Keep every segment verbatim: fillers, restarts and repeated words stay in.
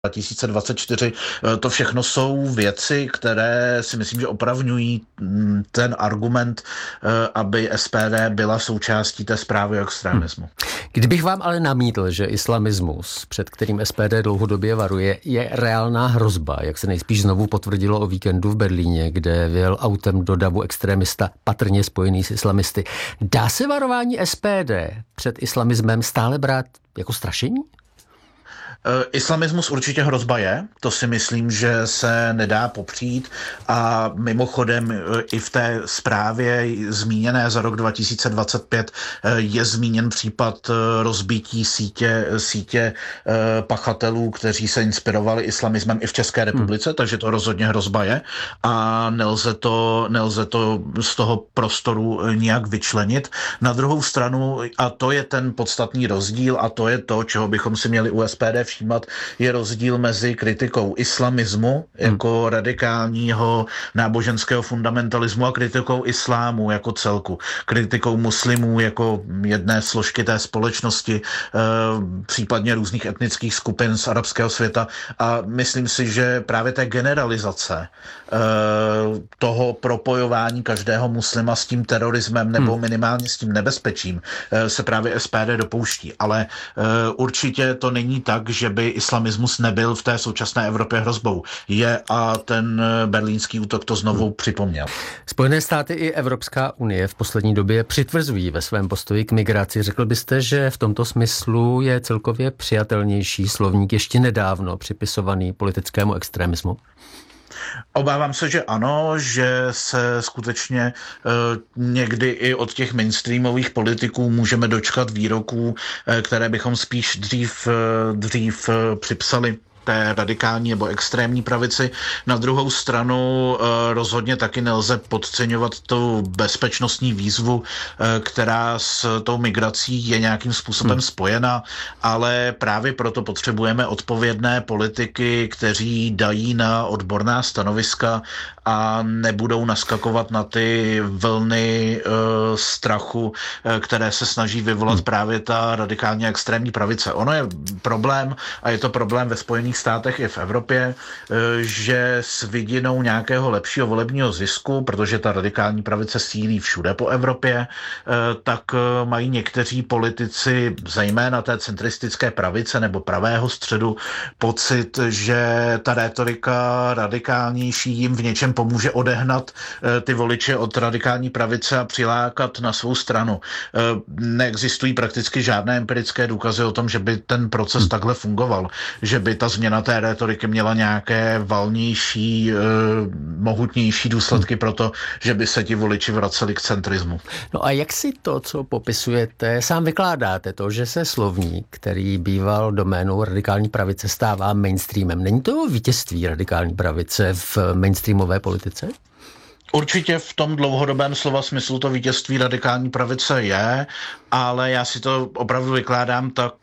dva tisíce dvacet čtyři. To všechno jsou věci, které si myslím, že opravňují ten argument, aby S P D byla součástí té zprávy o extremismu. Kdybych vám ale namítl, že islamismus, před kterým S P D dlouhodobě varuje, je reálná hrozba, jak se nejspíš znovu potvrdilo o víkendu v Berlíně, kde vjel autem do davu extremista patrně spojený s islamisty. Dá se varování S P D před islamismem stále brát jako strašení? Islamismus určitě hrozba je, to si myslím, že se nedá popřít a mimochodem i v té zprávě zmíněné za rok dva tisíce dvacet pět je zmíněn případ rozbití sítě, sítě pachatelů, kteří se inspirovali islamismem i v České republice, hmm. takže to rozhodně hrozba je a nelze to, nelze to z toho prostoru nijak vyčlenit. Na druhou stranu, a to je ten podstatný rozdíl a to je to, čeho bychom si měli u S P D všímat, je rozdíl mezi kritikou islamismu jako radikálního náboženského fundamentalismu a kritikou islámu jako celku. Kritikou muslimů jako jedné složky té společnosti, případně různých etnických skupin z arabského světa. A myslím si, že právě té generalizace toho propojování každého muslima s tím terorismem nebo minimálně s tím nebezpečím se právě S P D dopouští. Ale určitě to není tak, že by islamismus nebyl v té současné Evropě hrozbou. Je a ten berlínský útok to znovu hmm. připomněl. Spojené státy i Evropská unie v poslední době přitvrzují ve svém postoji k migraci. Řekl byste, že v tomto smyslu je celkově přijatelnější slovník ještě nedávno připisovaný politickému extremismu? Obávám se, že ano, že se skutečně e, někdy i od těch mainstreamových politiků můžeme dočkat výroků, e, které bychom spíš dřív, e, dřív e, připsali té radikální nebo extrémní pravici. Na druhou stranu e, rozhodně taky nelze podceňovat tu bezpečnostní výzvu, e, která s tou migrací je nějakým způsobem hmm. spojena, ale právě proto potřebujeme odpovědné politiky, kteří dají na odborná stanoviska a nebudou naskakovat na ty vlny e, strachu, e, které se snaží vyvolat hmm. právě ta radikální extrémní pravice. Ono je problém, a je to problém ve Spojených státech i v Evropě, že s vidinou nějakého lepšího volebního zisku, protože ta radikální pravice sílí všude po Evropě, tak mají někteří politici, zejména té centristické pravice nebo pravého středu, pocit, že ta rétorika radikálnější jim v něčem pomůže odehnat ty voliče od radikální pravice a přilákat na svou stranu. Neexistují prakticky žádné empirické důkazy o tom, že by ten proces hmm. takhle fungoval, že by ta změna té rétoriky měla nějaké valnější, eh, mohutnější důsledky hmm. pro to, že by se ti voliči vraceli k centrismu. No a jak si to, co popisujete, sám vykládáte, to, že se slovník, který býval doménou radikální pravice, stává mainstreamem? Není to vítězství radikální pravice v mainstreamové politice? Určitě v tom dlouhodobém slova smyslu to vítězství radikální pravice je, ale já si to opravdu vykládám tak,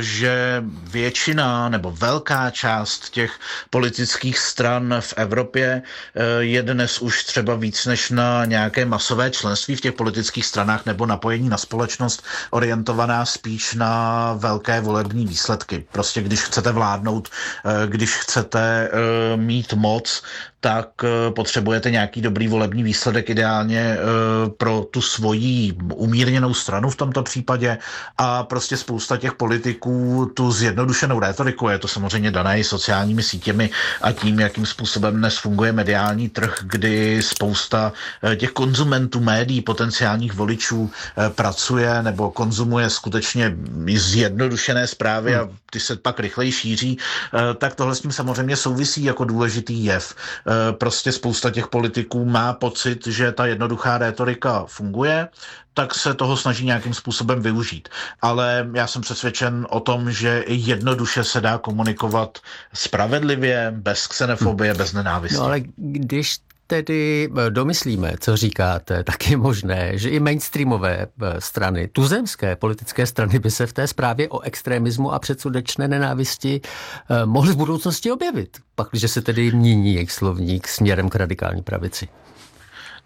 že většina nebo velká část těch politických stran v Evropě je dnes už třeba víc než na nějaké masové členství v těch politických stranách nebo napojení na společnost orientovaná spíš na velké volební výsledky. Prostě když chcete vládnout, když chcete mít moc, tak potřebujete nějaký dobrý volební výsledek, ideálně pro tu svoji umírněnou stranu v tomto případě, a prostě spousta těch politiků tu zjednodušenou rétoriku, je to samozřejmě dané i sociálními sítěmi a tím, jakým způsobem dnes funguje mediální trh, kdy spousta těch konzumentů médií, potenciálních voličů pracuje nebo konzumuje skutečně zjednodušené zprávy hmm. a ty se pak rychleji šíří, tak tohle s tím samozřejmě souvisí jako důležitý jev. Prostě spousta těch politiků má pocit, že ta jednoduchá rétorika funguje, tak se toho snaží nějakým způsobem využít. Ale já jsem přesvědčen o tom, že jednoduše se dá komunikovat spravedlivě, bez xenofobie, bez nenávisti. No ale když tedy domyslíme, co říkáte, tak je možné, že i mainstreamové strany, tuzemské politické strany by se v té zprávě o extremismu a předsudečné nenávisti mohly v budoucnosti objevit, pakliže se tedy mění jejich slovník směrem k radikální pravici.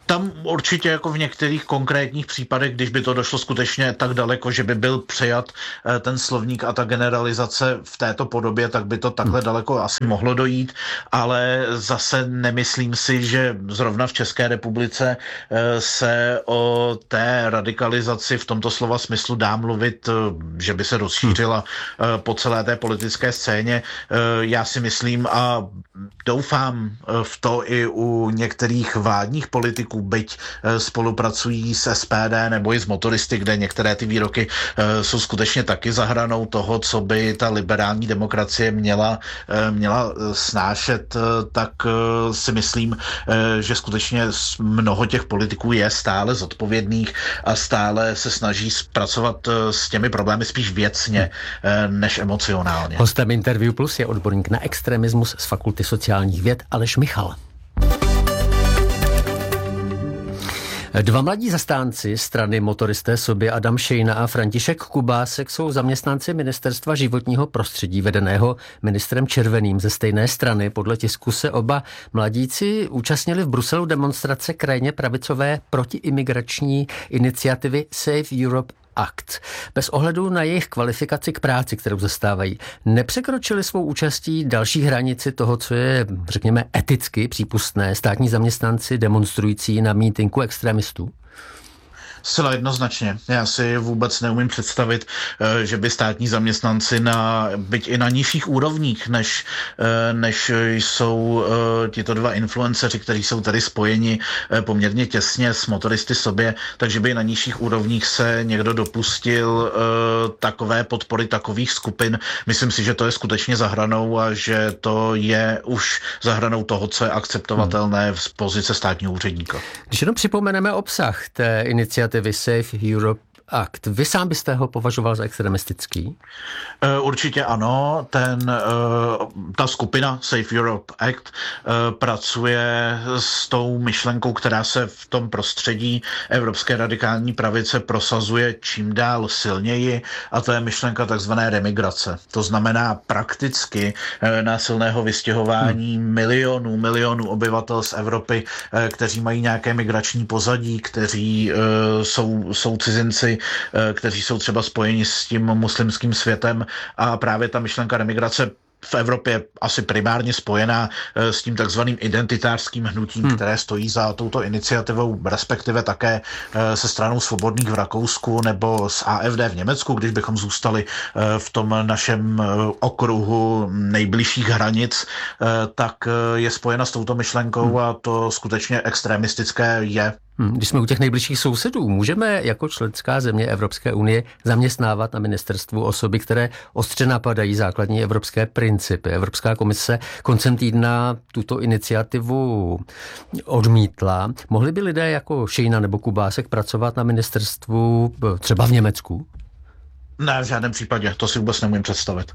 Tam určitě jako v některých konkrétních případech, když by to došlo skutečně tak daleko, že by byl přijat ten slovník a ta generalizace v této podobě, tak by to takhle daleko asi mohlo dojít, ale zase nemyslím si, že zrovna v České republice se o té radikalizaci v tomto slova smyslu dá mluvit, že by se rozšířila po celé té politické scéně. Já si myslím a doufám v to i u některých vládních politiků, byť spolupracují s S P D nebo i s motoristy, kde některé ty výroky jsou skutečně taky za hranou toho, co by ta liberální demokracie měla, měla snášet, tak si myslím, že skutečně mnoho těch politiků je stále zodpovědných a stále se snaží pracovat s těmi problémy spíš věcně než emocionálně. Hostem Interview Plus je odborník na extremismus z Fakulty sociálních věd Aleš Michal. Dva mladí zastánci strany Motoristé sobě Adam Šejna a František Kubásek jsou zaměstnanci Ministerstva životního prostředí vedeného ministrem Červeným ze stejné strany. Podle tisku se oba mladíci účastnili v Bruselu demonstrace krajně pravicové protiimigrační iniciativy Save Europe Act. Bez ohledu na jejich kvalifikaci k práci, kterou zastávají, nepřekročili svou účastí další hranici toho, co je, řekněme, eticky přípustné, státní zaměstnanci demonstrující na mítinku extremistů? Zcela jednoznačně. Já si vůbec neumím představit, že by státní zaměstnanci na, byť i na nižších úrovních, než, než jsou tito dva influenceři, kteří jsou tady spojeni poměrně těsně s motoristy sobě, takže by na nižších úrovních se někdo dopustil takové podpory takových skupin. Myslím si, že to je skutečně za hranou a že to je už za hranou toho, co je akceptovatelné z pozice státního úředníka. Když jenom připomeneme obsah té iniciativy Save Europe Act. Vy sám byste ho považoval za extremistický? Určitě ano. Ten, ta skupina Save Europe Act pracuje s tou myšlenkou, která se v tom prostředí evropské radikální pravice prosazuje čím dál silněji, a to je myšlenka takzvané remigrace. To znamená prakticky násilného vystěhování hmm. milionů, milionů obyvatel z Evropy, kteří mají nějaké migrační pozadí, kteří jsou, jsou cizinci, kteří jsou třeba spojeni s tím muslimským světem, a právě ta myšlenka remigrace v Evropě asi primárně spojená s tím takzvaným identitářským hnutím, hmm. které stojí za touto iniciativou, respektive také se stranou svobodných v Rakousku nebo s A F D v Německu, když bychom zůstali v tom našem okruhu nejbližších hranic, tak je spojena s touto myšlenkou hmm. a to skutečně extremistické je. Když jsme u těch nejbližších sousedů, můžeme jako členská země Evropské unie zaměstnávat na ministerstvu osoby, které ostře napadají základní evropské principy. Evropská komise koncem týdna tuto iniciativu odmítla. Mohli by lidé jako Šejna nebo Kubásek pracovat na ministerstvu třeba v Německu? Ne, v žádném případě. To si vůbec nemůžu představit.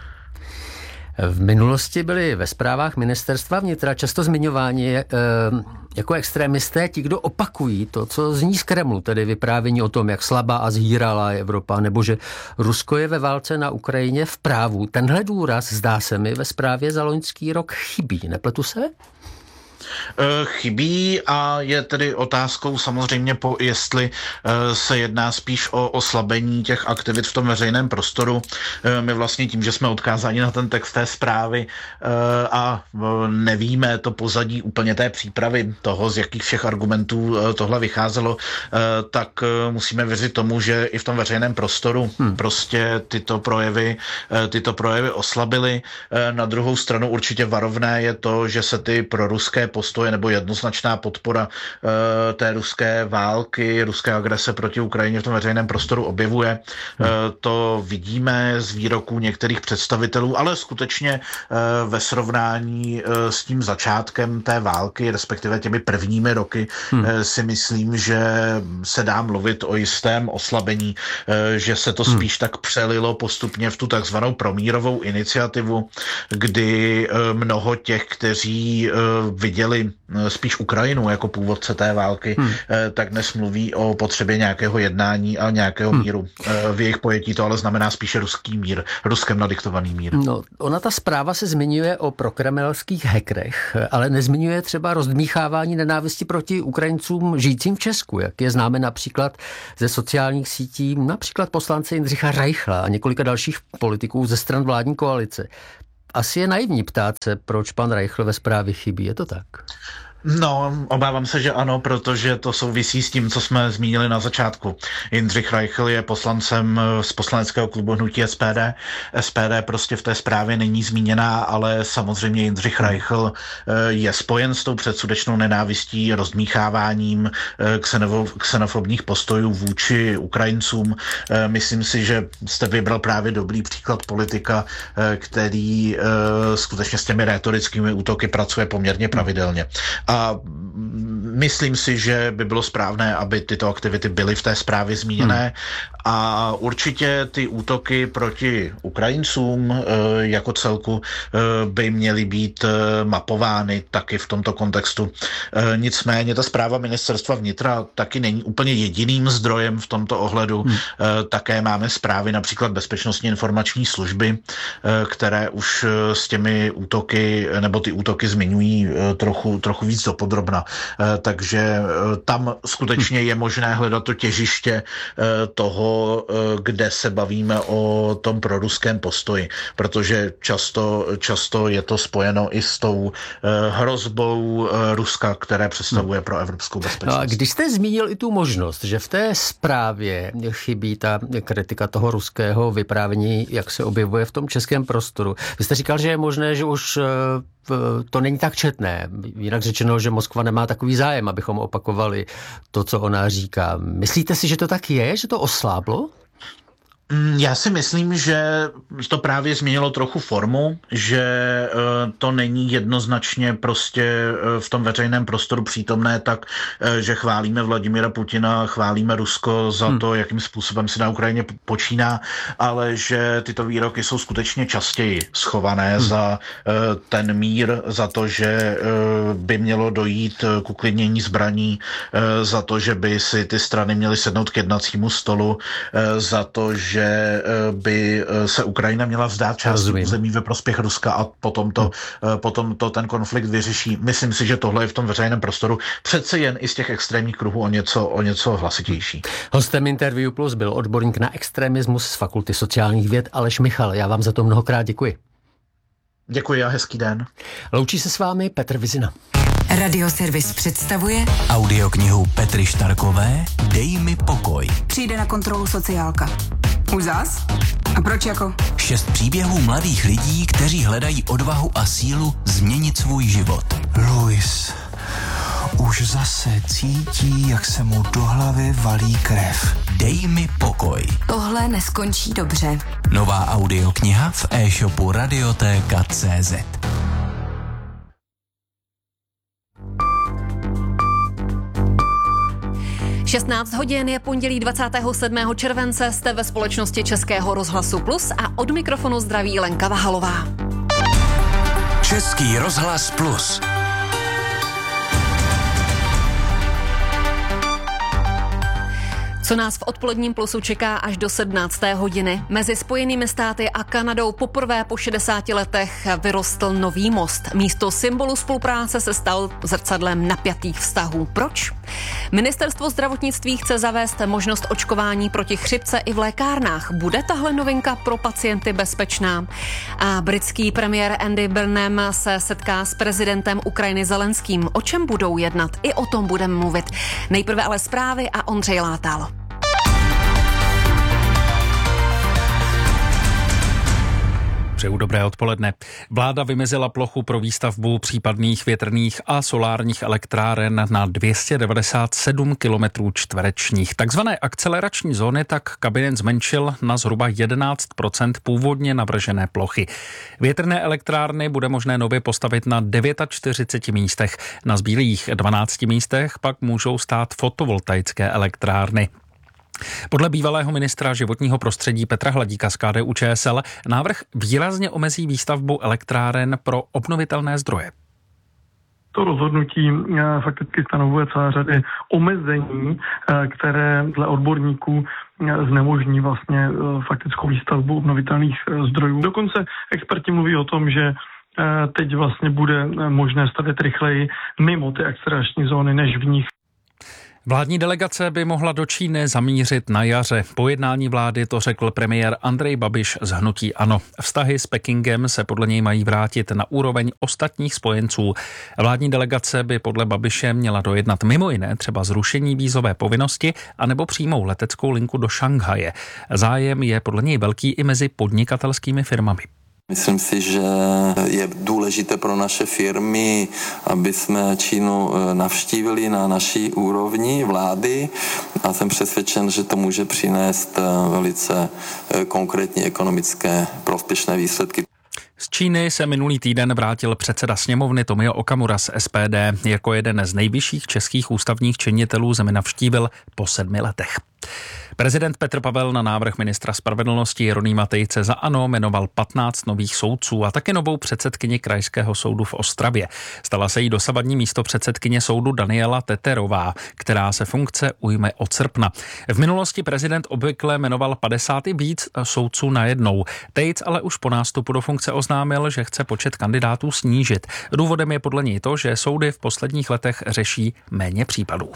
V minulosti byli ve zprávách ministerstva vnitra často zmiňováni e, jako extremisté ti, kdo opakují to, co zní z Kremlu, tedy vyprávění o tom, jak slabá a zhýralá je Evropa, nebo že Rusko je ve válce na Ukrajině v právu. Tenhle důraz, zdá se mi, ve zprávě za loňský rok chybí. Nepletu se? Chybí a je tedy otázkou samozřejmě, po, jestli se jedná spíš o oslabení těch aktivit v tom veřejném prostoru. My vlastně tím, že jsme odkázáni na ten text té zprávy a nevíme to pozadí úplně té přípravy toho, z jakých všech argumentů tohle vycházelo, tak musíme věřit tomu, že i v tom veřejném prostoru hmm. prostě tyto projevy, tyto projevy oslabily. Na druhou stranu určitě varovné je to, že se ty proruské postoje nebo jednoznačná podpora e, té ruské války, ruské agrese proti Ukrajině v tom veřejném prostoru objevuje. E, to vidíme z výroků některých představitelů, ale skutečně e, ve srovnání e, s tím začátkem té války, respektive těmi prvními roky, hmm. e, si myslím, že se dá mluvit o jistém oslabení, e, že se to spíš hmm. tak přelilo postupně v tu takzvanou promírovou iniciativu, kdy e, mnoho těch, kteří e, viděli viděli spíš Ukrajinu jako původce té války, hmm. tak dnes mluví o potřebě nějakého jednání a nějakého hmm. míru. V jejich pojetí to ale znamená spíše ruský mír, Ruskem nadiktovaný mír. No, ona ta zpráva se zmiňuje o prokremelských hackerech, ale nezmiňuje třeba rozdmíchávání nenávisti proti Ukrajincům žijícím v Česku, jak je známe například ze sociálních sítí, například poslance Jindřicha Reichla a několika dalších politiků ze stran vládní koalice. Asi je naivní ptát se, proč pan Reichl ve zprávě chybí, je to tak? No, obávám se, že ano, protože to souvisí s tím, co jsme zmínili na začátku. Jindřich Reichl je poslancem z poslaneckého klubu hnutí S P D. S P D prostě v té zprávě není zmíněná, ale samozřejmě Jindřich Reichl je spojen s tou předsudečnou nenávistí, rozdmícháváním xenofobních postojů vůči Ukrajincům. Myslím si, že jste vybral právě dobrý příklad politika, který skutečně s těmi rétorickými útoky pracuje poměrně pravidelně. A myslím si, že by bylo správné, aby tyto aktivity byly v té zprávě zmíněné. Hmm. A určitě ty útoky proti Ukrajincům e, jako celku e, by měly být e, mapovány taky v tomto kontextu. E, nicméně ta zpráva ministerstva vnitra taky není úplně jediným zdrojem v tomto ohledu. Hmm. E, také máme zprávy například Bezpečnostní informační služby, e, které už s těmi útoky, nebo ty útoky zmiňují e, trochu, trochu víc dopodrobna. E, takže e, tam skutečně je možné hledat to těžiště e, toho, kde se bavíme o tom proruském postoji, protože často, často je to spojeno i s tou hrozbou Ruska, které představuje pro evropskou bezpečnost. No a když jste zmínil i tu možnost, že v té zprávě chybí ta kritika toho ruského vyprávění, jak se objevuje v tom českém prostoru. Vy jste říkal, že je možné, že už to není tak četné. Jinak řečeno, že Moskva nemá takový zájem, abychom opakovali to, co ona říká. Myslíte si, že to tak je? Že to osláblo? Já si myslím, že to právě změnilo trochu formu, že to není jednoznačně prostě v tom veřejném prostoru přítomné tak, že chválíme Vladimira Putina, chválíme Rusko za to, jakým způsobem se na Ukrajině počíná, ale že tyto výroky jsou skutečně častěji schované hmm. za ten mír, za to, že by mělo dojít k uklidnění zbraní, za to, že by si ty strany měly sednout k jednacímu stolu, za to, že že by se Ukrajina měla vzdát část území ve prospěch Ruska a potom to, hmm. potom to ten konflikt vyřeší. Myslím si, že tohle je v tom veřejném prostoru přece jen i z těch extrémních kruhů o něco, o něco hlasitější. Hostem Interview Plus byl odborník na extremismus z Fakulty sociálních věd Aleš Michal. Já vám za to mnohokrát děkuji. Děkuji a hezký den. Loučí se s vámi Petr Vizina. Radioservis představuje audioknihu Petry Štarkové Dej mi pokoj. Přijde na kontrolu sociálka. Už zas? A proč jako? Šest příběhů mladých lidí, kteří hledají odvahu a sílu změnit svůj život. Luis už zase cítí, jak se mu do hlavy valí krev. Dej mi pokoj. Tohle neskončí dobře. Nová audiokniha v e-shopu radiotéka tečka cé zet. šestnáct hodin je pondělí dvacátého sedmého července, jste ve společnosti Českého rozhlasu Plus a od mikrofonu zdraví Lenka Vahalová. Český rozhlas Plus. Co nás v odpoledním Plusu čeká až do sedmnácté hodiny. Mezi Spojenými státy a Kanadou poprvé po šedesáti letech vyrostl nový most. Místo symbolu spolupráce se stal zrcadlem napjatých vztahů. Proč? Ministerstvo zdravotnictví chce zavést možnost očkování proti chřipce i v lékárnách. Bude tahle novinka pro pacienty bezpečná? A britský premiér Andy Burnham se setká s prezidentem Ukrajiny Zelenským. O čem budou jednat? I o tom budeme mluvit. Nejprve ale zprávy a Ondřej Látal. Přeju dobré odpoledne. Vláda vymezila plochu pro výstavbu případných větrných a solárních elektráren na dvě stě devadesát sedm kilometrů čtverečních. Takzvané akcelerační zóny tak kabinet zmenšil na zhruba jedenáct procent původně navržené plochy. Větrné elektrárny bude možné nově postavit na čtyřiceti devíti místech. Na zbylých dvanácti místech pak můžou stát fotovoltaické elektrárny. Podle bývalého ministra životního prostředí Petra Hladíka z K D U Č S L návrh výrazně omezí výstavbu elektráren pro obnovitelné zdroje. To rozhodnutí fakticky stanovuje celé řady omezení, které dle odborníků znemožní vlastně faktickou výstavbu obnovitelných zdrojů. Dokonce experti mluví o tom, že teď vlastně bude možné stavět rychleji mimo ty akcelerační zóny než v nich. Vládní delegace by mohla do Číny zamířit na jaře. Po jednání vlády to řekl premiér Andrej Babiš z hnutí ANO. Vztahy s Pekingem se podle něj mají vrátit na úroveň ostatních spojenců. Vládní delegace by podle Babiše měla dojednat mimo jiné třeba zrušení vízové povinnosti anebo přímou leteckou linku do Šanghaje. Zájem je podle něj velký i mezi podnikatelskými firmami. Myslím si, že je důležité pro naše firmy, aby jsme Čínu navštívili na naší úrovni vlády a jsem přesvědčen, že to může přinést velice konkrétní ekonomické prospěšné výsledky. Z Číny se minulý týden vrátil předseda sněmovny Tomio Okamura z S P D. Jako jeden z nejvyšších českých ústavních činitelů zemi navštívil po sedmi letech. Prezident Petr Pavel na návrh ministra spravedlnosti Jeronýma Tejce za ANO jmenoval patnáct nových soudců a také novou předsedkyni Krajského soudu v Ostravě. Stala se jí dosavadní místopředsedkyně soudu Daniela Teterová, která se funkce ujme od srpna. V minulosti prezident obvykle jmenoval padesát i víc soudců najednou. Tejc ale už po nástupu do funkce oznámil, že chce počet kandidátů snížit. Důvodem je podle něj to, že soudy v posledních letech řeší méně případů.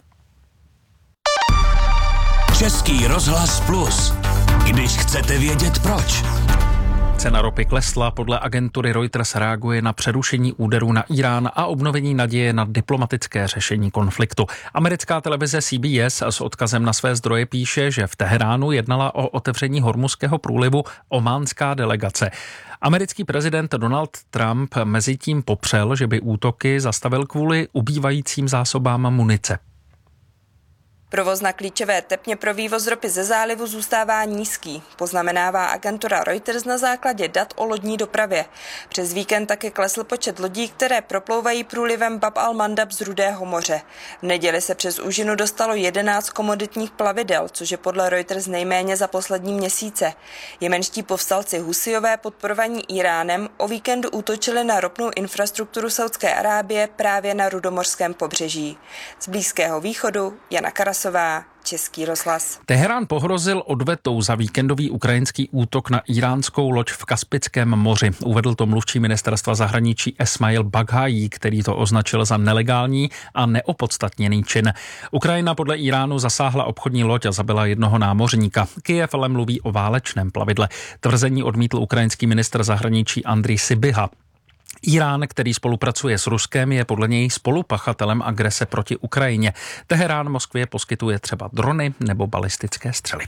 Český rozhlas Plus. Když chcete vědět proč. Cena ropy klesla, podle agentury Reuters reaguje na přerušení úderů na Irán a obnovení naděje na diplomatické řešení konfliktu. Americká televize C B S s odkazem na své zdroje píše, že v Teheránu jednala o otevření Hormuzského průlivu ománská delegace. Americký prezident Donald Trump mezitím popřel, že by útoky zastavil kvůli ubývajícím zásobám munice. Provoz na klíčové tepně pro vývoz ropy ze zálivu zůstává nízký, poznamenává agentura Reuters na základě dat o lodní dopravě. Přes víkend také klesl počet lodí, které proplouvají průlivem Bab al-Mandab z Rudého moře. V neděli se přes úžinu dostalo jedenáct komoditních plavidel, což je podle Reuters nejméně za poslední měsíce. Jemenští povstalci Husijové podporovaní Iránem o víkendu útočili na ropnou infrastrukturu Saudské Arábie právě na rudomorském pobřeží. Z Blízkého východu Jana Karas, Český rozhlas. Teherán pohrozil odvetou za víkendový ukrajinský útok na iránskou loď v Kaspickém moři. Uvedl to mluvčí ministerstva zahraničí Esmail Baghají, který to označil za nelegální a neopodstatněný čin. Ukrajina podle Iránu zasáhla obchodní loď a zabila jednoho námořníka. Kyjev ale mluví o válečném plavidle. Tvrzení odmítl ukrajinský ministr zahraničí Andrij Sybiha. Irán, který spolupracuje s Ruskem, je podle něj spolupachatelem agrese proti Ukrajině. Teherán Moskvě poskytuje třeba drony nebo balistické střely.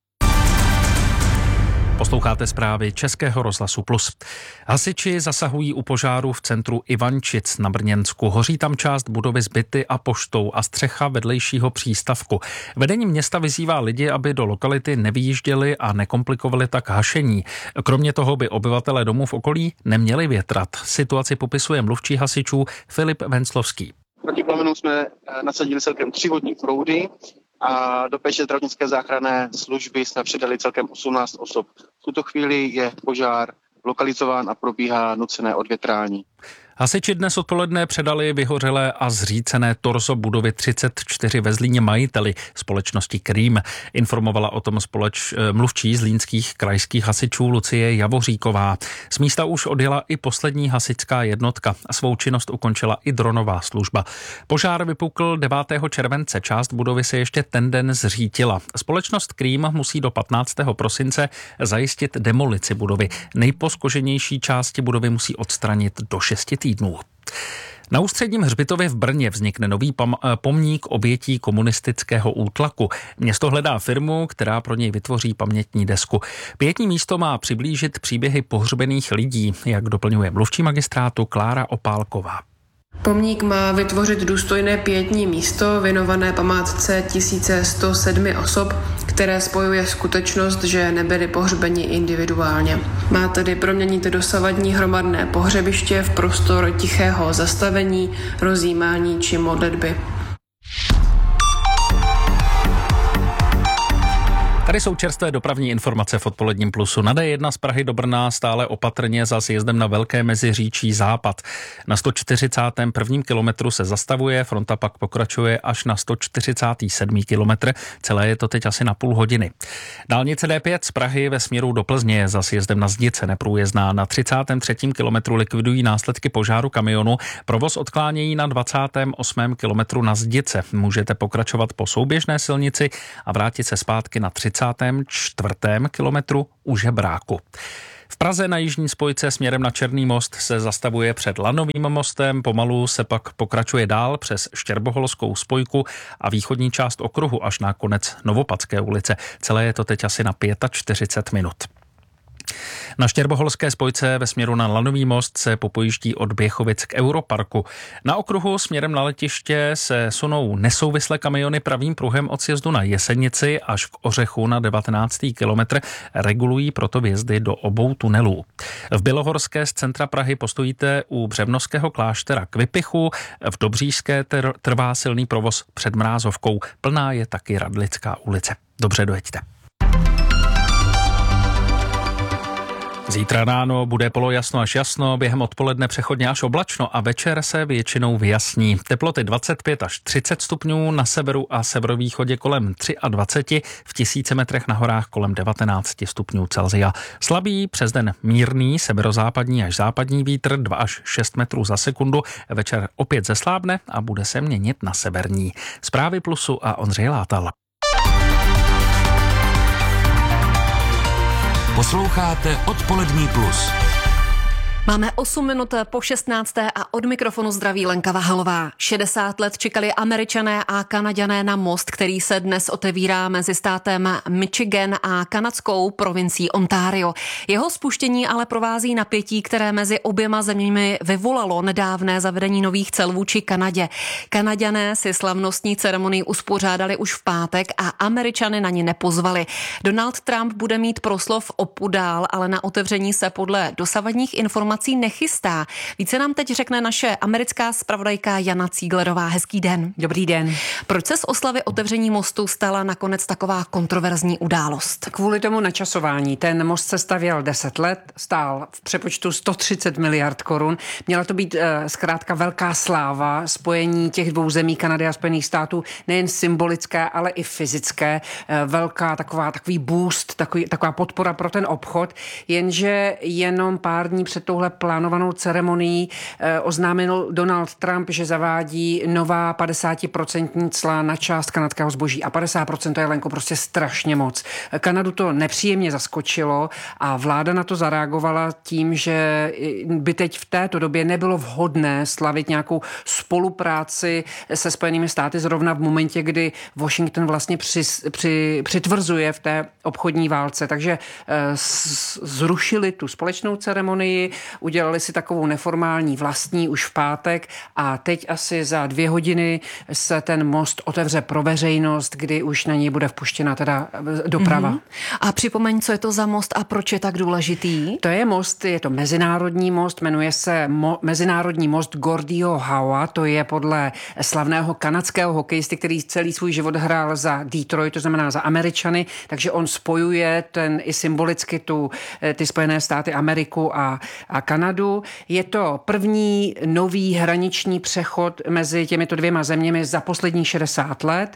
Posloucháte zprávy Českého rozhlasu Plus. Hasiči zasahují u požáru v centru Ivančic na Brněnsku. Hoří tam část budovy s byty a poštou a střecha vedlejšího přístavku. Vedení města vyzývá lidi, aby do lokality nevyjížděli a nekomplikovali tak hašení. Kromě toho by obyvatelé domů v okolí neměli větrat. Situaci popisuje mluvčí hasičů Filip Venclovský. Proti plamenu jsme nasadili celkem tři vodní proudy a do péče zdravotnické záchranné služby jsme předali celkem osmnáct osob. V tuto chvíli je požár lokalizován a probíhá nucené odvětrání. Hasiči dnes odpoledne předali vyhořelé a zřícené torzo budovy třicet čtyři ve Zlíně majiteli společnosti Krým. Informovala o tom společ mluvčí zlínských krajských hasičů Lucie Javoříková. Z místa už odjela i poslední hasičská jednotka a svou činnost ukončila i dronová služba. Požár vypukl devátého července, část budovy se ještě ten den zřítila. Společnost Krým musí do patnáctého prosince zajistit demolici budovy. Nejposkoženější části budovy musí odstranit do šesti týdnů. Na Ústředním hřbitově v Brně vznikne nový pam- pomník obětí komunistického útlaku. Město hledá firmu, která pro něj vytvoří pamětní desku. Pietní místo má přiblížit příběhy pohřbených lidí, jak doplňuje mluvčí magistrátu Klára Opálková. Pomník má vytvořit důstojné pietní místo věnované památce tisíc sto sedm osob, které spojuje skutečnost, že nebyli pohřbeni individuálně. Má tedy proměnit dosavadní hromadné pohřebiště v prostor tichého zastavení, rozjímání či modlitby. Tady jsou čerstvé dopravní informace v odpoledním plusu. Na D jedna z Prahy do Brna stále opatrně za sjezdem na Velké Meziříčí západ. Na sto čtyřicátém prvním kilometru se zastavuje, fronta pak pokračuje až na sto čtyřicátém sedmém kilometr. Celé je to teď asi na půl hodiny. Dálnice D pět z Prahy ve směru do Plzně za sjezdem na Zdice neprůjezdná. Na třicátém třetím kilometru likvidují následky požáru kamionu. Provoz odklánějí na dvacátém osmém kilometru na Zdice. Můžete pokračovat po souběžné silnici a vrátit se zpátky na třicátém čtvrtém kilometru u Žebráku. V Praze na jižní spojce směrem na Černý most se zastavuje před Lanovým mostem, pomalu se pak pokračuje dál přes Štěrboholskou spojku a východní část okruhu až na konec Novopadské ulice. Celé je to teď asi na čtyřicet pět minut. Na Štěrboholské spojce ve směru na Lanový most se popojíždí od Běchovic k Europarku. Na okruhu směrem na letiště se sunou nesouvislé kamiony pravým pruhem od sjezdu na Jesenici až k Ořechu na devatenáctý kilometr. Regulují proto vjezdy do obou tunelů. V Bělohorské z centra Prahy postojíte u Břevnovského kláštera k Vypichu. V Dobříšské trvá silný provoz před Mrázovkou. Plná je taky Radlická ulice. Dobře dojeďte. Zítra ráno bude polojasno až jasno, během odpoledne přechodně až oblačno a večer se většinou vyjasní. Teploty dvacet pět až třicet stupňů, na severu a severovýchodě kolem dvacet tři, v tisíci metrech na horách kolem devatenáct stupňů Celsia. Slabý přes den mírný severozápadní až západní vítr dva až šest metrů za sekundu, večer opět zeslábne a bude se měnit na severní. Zprávy Plusu a Ondřej Látal. Posloucháte Odpolední plus. Máme osm minut po šestnácté a od mikrofonu zdraví Lenka Vahalová. šedesát let čekali Američané a Kanaďané na most, který se dnes otevírá mezi státem Michigan a kanadskou provincií Ontario. Jeho spuštění ale provází napětí, které mezi oběma zeměmi vyvolalo nedávné zavedení nových cel vůči Kanadě. Kanaďané si slavnostní ceremonii uspořádali už v pátek a Američany na ni nepozvali. Donald Trump bude mít proslov opodál, ale na otevření se podle dosavadních informací nechystá. Více nám teď řekne naše americká zpravodajka Jana Cíglerová. Hezký den. Dobrý den. Proč se z oslavy otevření mostu stala nakonec taková kontroverzní událost? Kvůli tomu načasování. Ten most se stavěl deset let, stál v přepočtu sto třicet miliard korun. Měla to být e, zkrátka velká sláva, spojení těch dvou zemí, Kanady a Spojených států, nejen symbolické, ale i fyzické. E, velká taková, takový boost, takový, taková podpora pro ten obchod, jenže jenom pár dní před touhle plánovanou ceremonií eh, oznámil Donald Trump, že zavádí nová padesátiprocentní cla na část kanadského zboží. A padesát procent to je, Lenko, prostě strašně moc. Kanadu to nepříjemně zaskočilo a vláda na to zareagovala tím, že by teď v této době nebylo vhodné slavit nějakou spolupráci se Spojenými státy zrovna v momentě, kdy Washington vlastně při, při, přitvrzuje v té obchodní válce. Takže eh, zrušili tu společnou ceremonii, udělali si takovou neformální vlastní už v pátek a teď asi za dvě hodiny se ten most otevře pro veřejnost, kdy už na něj bude vpuštěna teda doprava. Mm-hmm. A připomeň, co je to za most a proč je tak důležitý? To je most, je to mezinárodní most, jmenuje se Mo- Mezinárodní most Gordieho Howe, to je podle slavného kanadského hokejisty, který celý svůj život hrál za Detroit, to znamená za Američany, takže on spojuje ten i symbolicky tu, ty Spojené státy, Ameriku a a Kanadu. Je to první nový hraniční přechod mezi těmito dvěma zeměmi za posledních šedesát let.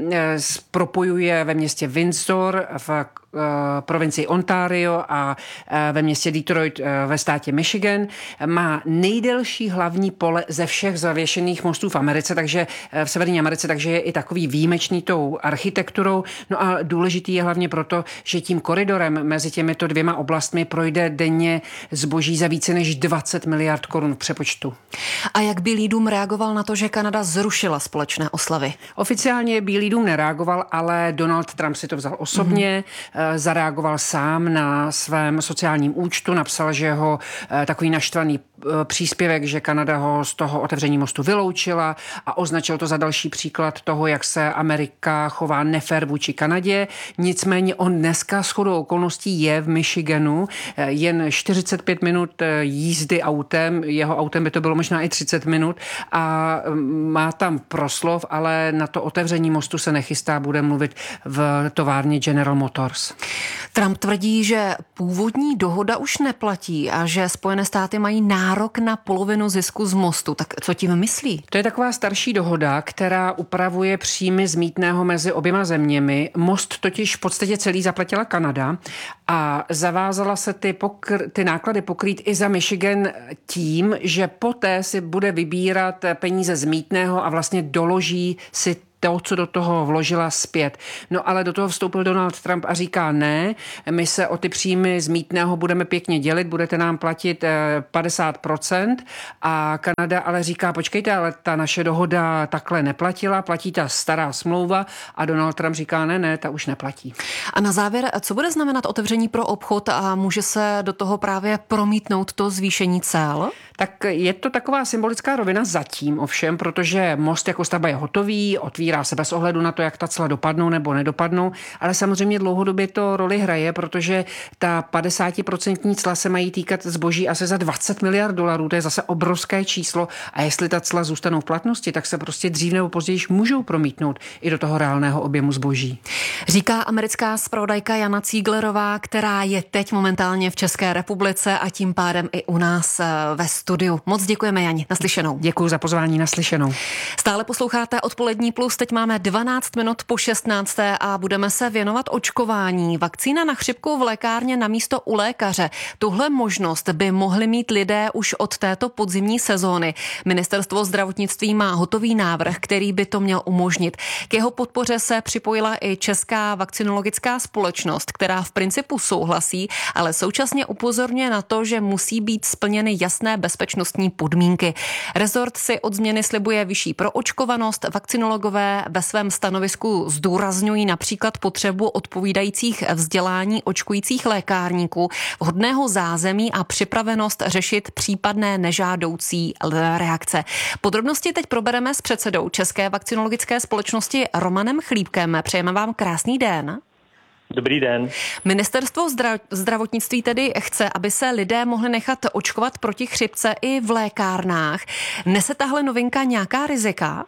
Propojuje ve městě Windsor v provincii Ontario a ve městě Detroit ve státě Michigan. Má nejdelší hlavní pole ze všech zavěšených mostů v Americe, takže v Severní Americe, takže je i takový výjimečný tou architekturou. No a důležitý je hlavně proto, že tím koridorem mezi těmito dvěma oblastmi projde denně zboží za více než dvacet miliard korun v přepočtu. A jak Bílý dům reagoval na to, že Kanada zrušila společné oslavy? Oficiálně Bílý dům nereagoval, ale Donald Trump si to vzal osobně. Mm-hmm. zareagoval sám na svém sociálním účtu, napsal, že ho takový naštvaný příspěvek, že Kanada ho z toho otevření mostu vyloučila a označil to za další příklad toho, jak se Amerika chová nefér vůči Kanadě. Nicméně on dneska shodou okolností je v Michiganu, jen čtyřicet pět minut jízdy autem, jeho autem by to bylo možná i třicet minut a má tam proslov, ale na to otevření mostu se nechystá, bude mluvit v továrně General Motors. Trump tvrdí, že původní dohoda už neplatí a že Spojené státy mají nárok na polovinu zisku z mostu. Tak co tím myslí? To je taková starší dohoda, která upravuje příjmy z mýtného mezi oběma zeměmi. Most totiž v podstatě celý zaplatila Kanada a zavázala se ty, pokr- ty náklady pokrýt i za Michigan tím, že poté si bude vybírat peníze z mýtného a vlastně doloží si to, co do toho vložila zpět. No ale do toho vstoupil Donald Trump a říká ne, my se o ty příjmy z mýtného budeme pěkně dělit, budete nám platit padesát procent a Kanada ale říká, počkejte, ale ta naše dohoda takhle neplatila, platí ta stará smlouva a Donald Trump říká ne, ne, ta už neplatí. A na závěr, co bude znamenat otevření pro obchod a může se do toho právě promítnout to zvýšení cel? Tak je to taková symbolická rovina zatím ovšem, protože most jako stavba je hotový, otvírá se bez ohledu na to, jak ta cla dopadnou nebo nedopadnou, ale samozřejmě dlouhodobě to roli hraje, protože ta padesátiprocentní cla se mají týkat zboží asi za dvacet miliard dolarů, to je zase obrovské číslo a jestli ta cla zůstanou v platnosti, tak se prostě dřív nebo později můžou promítnout i do toho reálného objemu zboží. Říká americká zpravodajka Jana Cíglerová, která je teď momentálně v České republice a tím pádem i u nás ve studiu. Moc děkujeme, Jani. Naslyšenou. Děkuji za pozvání, naslyšenou. Stále posloucháte Odpolední plus, teď máme dvanáct minut po šestnácté a budeme se věnovat očkování. Vakcína na chřipku v lékárně na místo u lékaře. Tuhle možnost by mohli mít lidé už od této podzimní sezóny. Ministerstvo zdravotnictví má hotový návrh, který by to měl umožnit. K jeho podpoře se připojila i Česká vakcinologická společnost, která v principu souhlasí, ale současně upozorňuje na to, že musí být splněny jasné bezpečnostní podmínky. Rezort si od změny slibuje vyšší proočkovanost. Vakcinologové ve svém stanovisku zdůrazňují například potřebu odpovídajících vzdělání očkujících lékárníků, vhodného zázemí a připravenost řešit případné nežádoucí reakce. Podrobnosti teď probereme s předsedou České vakcinologické společnosti Romanem Chlípkem. Přejeme vám krásný den. Dobrý den. Ministerstvo zdravotnictví tedy chce, aby se lidé mohli nechat očkovat proti chřipce i v lékárnách. Nese tahle novinka nějaká rizika?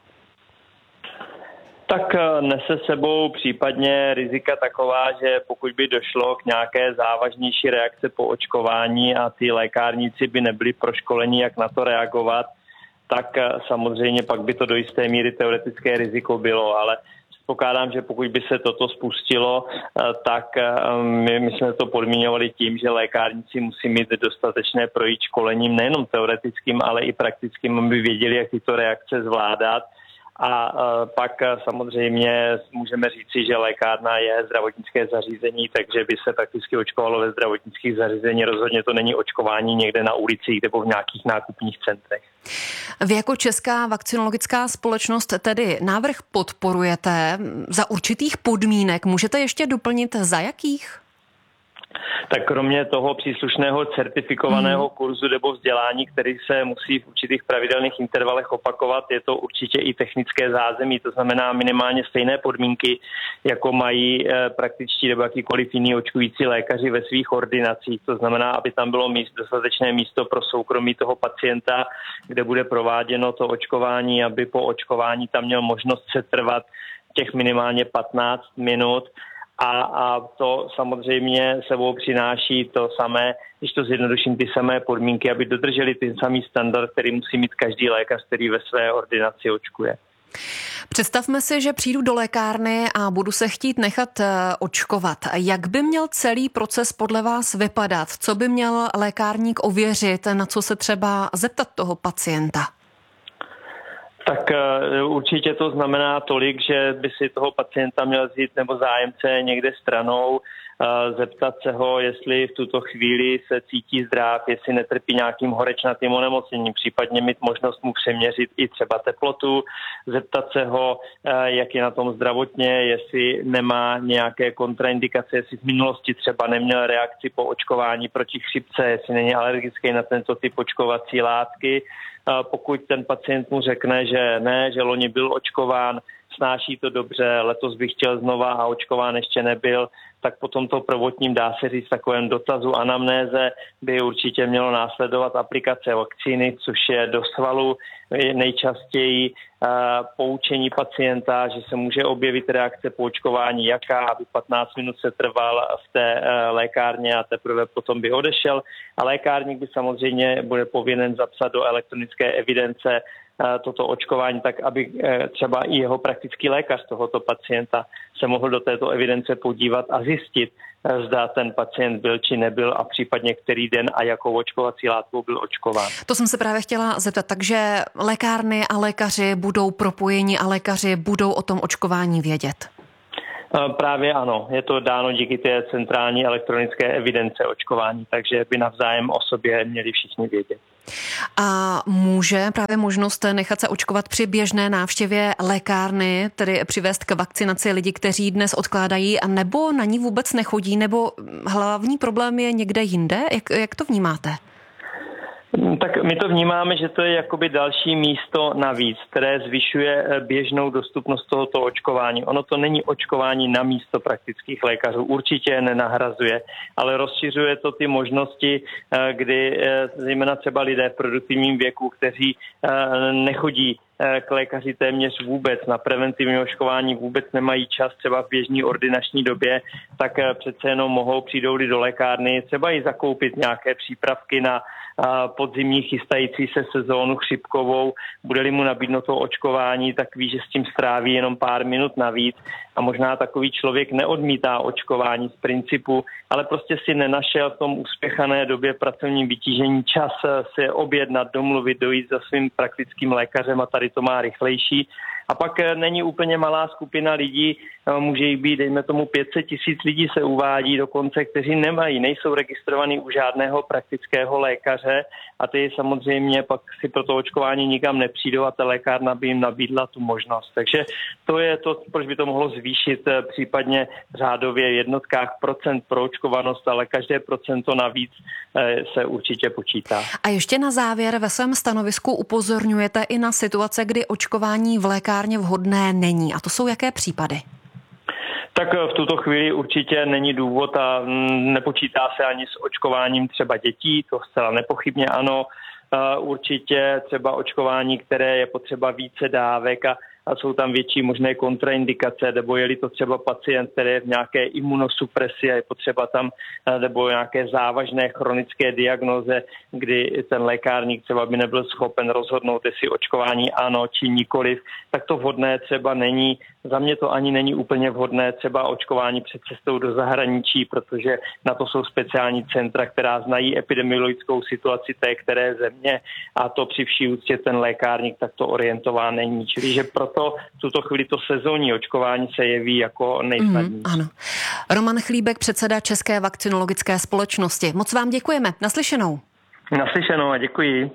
Tak nese sebou případně rizika taková, že pokud by došlo k nějaké závažnější reakce po očkování a ty lékárníci by nebyli proškoleni, jak na to reagovat, tak samozřejmě pak by to do jisté míry teoretické riziko bylo, ale pokládám, že pokud by se toto spustilo, tak my, my jsme to podmíňovali tím, že lékárníci musí mít dostatečné projít školením nejenom teoretickým, ale i praktickým, aby věděli, jak tyto reakce zvládat. A pak samozřejmě můžeme říci, že lékárna je zdravotnické zařízení, takže by se prakticky očkovalo ve zdravotnických zařízení. Rozhodně to není očkování někde na ulicích nebo v nějakých nákupních centrech. Vy jako Česká vakcinologická společnost tedy návrh podporujete za určitých podmínek. Můžete ještě doplnit za jakých? Tak kromě toho příslušného certifikovaného kurzu nebo vzdělání, který se musí v určitých pravidelných intervalech opakovat, je to určitě i technické zázemí, to znamená minimálně stejné podmínky, jako mají praktičtí nebo jakýkoliv jiný očkující lékaři ve svých ordinacích. To znamená, aby tam bylo míst, dostatečné místo pro soukromí toho pacienta, kde bude prováděno to očkování, aby po očkování tam měl možnost se trvat těch minimálně patnáct minut. A, a to samozřejmě sebou přináší to samé, když to zjednoduším, ty samé podmínky, aby dodrželi ten samý standard, který musí mít každý lékař, který ve své ordinaci očkuje. Představme si, že přijdu do lékárny a budu se chtít nechat očkovat. Jak by měl celý proces podle vás vypadat? Co by měl lékárník ověřit? Na co se třeba zeptat toho pacienta? Tak určitě to znamená tolik, že by si toho pacienta měl vzít nebo zájemce někde stranou, zeptat se ho, jestli v tuto chvíli se cítí zdrav, jestli netrpí nějakým horečnatým onemocněním, případně mít možnost mu přeměřit i třeba teplotu, zeptat se ho, jak je na tom zdravotně, jestli nemá nějaké kontraindikace, jestli v minulosti třeba neměl reakci po očkování proti chřipce, jestli není alergický na tento typ očkovací látky. Pokud ten pacient mu řekne, že ne, že loni byl očkován, snáší to dobře, letos bych chtěl znova a očkován ještě nebyl, tak po tomto prvotním, dá se říct, takovém dotazu anamnéze by určitě mělo následovat aplikace vakcíny, což je do svalu nejčastěji poučení pacienta, že se může objevit reakce po očkování, jaká, aby patnáct minut se trval v té lékárně a teprve potom by odešel. A lékárník by samozřejmě bude povinen zapsat do elektronické evidence toto očkování, tak aby třeba i jeho praktický lékař tohoto pacienta se mohl do této evidence podívat a zjistit, zda ten pacient byl či nebyl a případně který den a jakou očkovací látkou byl očkován. To jsem se právě chtěla zeptat, takže lékárny a lékaři budou propojeni a lékaři budou o tom očkování vědět? Právě ano, je to dáno díky té centrální elektronické evidence očkování, takže by navzájem o sobě měli všichni vědět. A může právě možnost nechat se očkovat při běžné návštěvě lékárny, tedy přivést k vakcinaci lidi, kteří dnes odkládají, a nebo na ní vůbec nechodí, nebo hlavní problém je někde jinde? Jak, jak to vnímáte? Tak my to vnímáme, že to je jakoby další místo navíc, které zvyšuje běžnou dostupnost tohoto očkování. Ono to není očkování na místo praktických lékařů, určitě je nenahrazuje, ale rozšiřuje to ty možnosti, kdy zejména třeba lidé v produktivním věku, kteří nechodí k lékaři téměř vůbec, na preventivní očkování vůbec nemají čas třeba v běžné ordinační době, tak přece jenom mohou přijdou-li do lékárny třeba i zakoupit nějaké přípravky na podzimní chystající se sezónu chřipkovou. Bude-li mu nabídnuto očkování, tak ví, že s tím stráví jenom pár minut navíc a možná takový člověk neodmítá očkování z principu, ale prostě si nenašel v tom uspěchané době pracovním vytížení čas se objednat, domluvit, dojít za svým praktickým lékařem a tady to má rychlejší. A pak není úplně malá skupina lidí, může jich být, dejme tomu pět set tisíc lidí se uvádí dokonce, kteří nemají, nejsou registrovaní u žádného praktického lékaře a ty samozřejmě pak si pro to očkování nikam nepřijdou a ta lékárna by jim nabídla tu možnost. Takže to je to, proč by to mohlo zvýšit případně řádově v jednotkách procent pro očkovanost, ale každé procento navíc se určitě počítá. A ještě na závěr ve svém stanovisku upozorňujete i na situace, kdy očkování v lékárně vhodné není. A to jsou jaké případy? Tak v tuto chvíli určitě není důvod a nepočítá se ani s očkováním třeba dětí, to zcela nepochybně ano. Určitě třeba očkování, které je potřeba více dávek a a jsou tam větší možné kontraindikace, nebo je-li to třeba pacient, který je v nějaké imunosupresi a je potřeba tam, nebo nějaké závažné chronické diagnoze, kdy ten lékárník třeba by nebyl schopen rozhodnout, jestli očkování ano či nikoliv, tak to vhodné třeba není. Za mě to ani není úplně vhodné třeba očkování před cestou do zahraničí, protože na to jsou speciální centra, která znají epidemiologickou situaci té které země a to při vší úctě ten lékárník takto orientován není. Čili že proto v tuto chvíli to sezónní očkování se jeví jako nejsnadnější. Mm, ano. Roman Chlíbek, předseda České vakcinologické společnosti. Moc vám děkujeme. Naslyšenou. Naslyšenou a děkuji.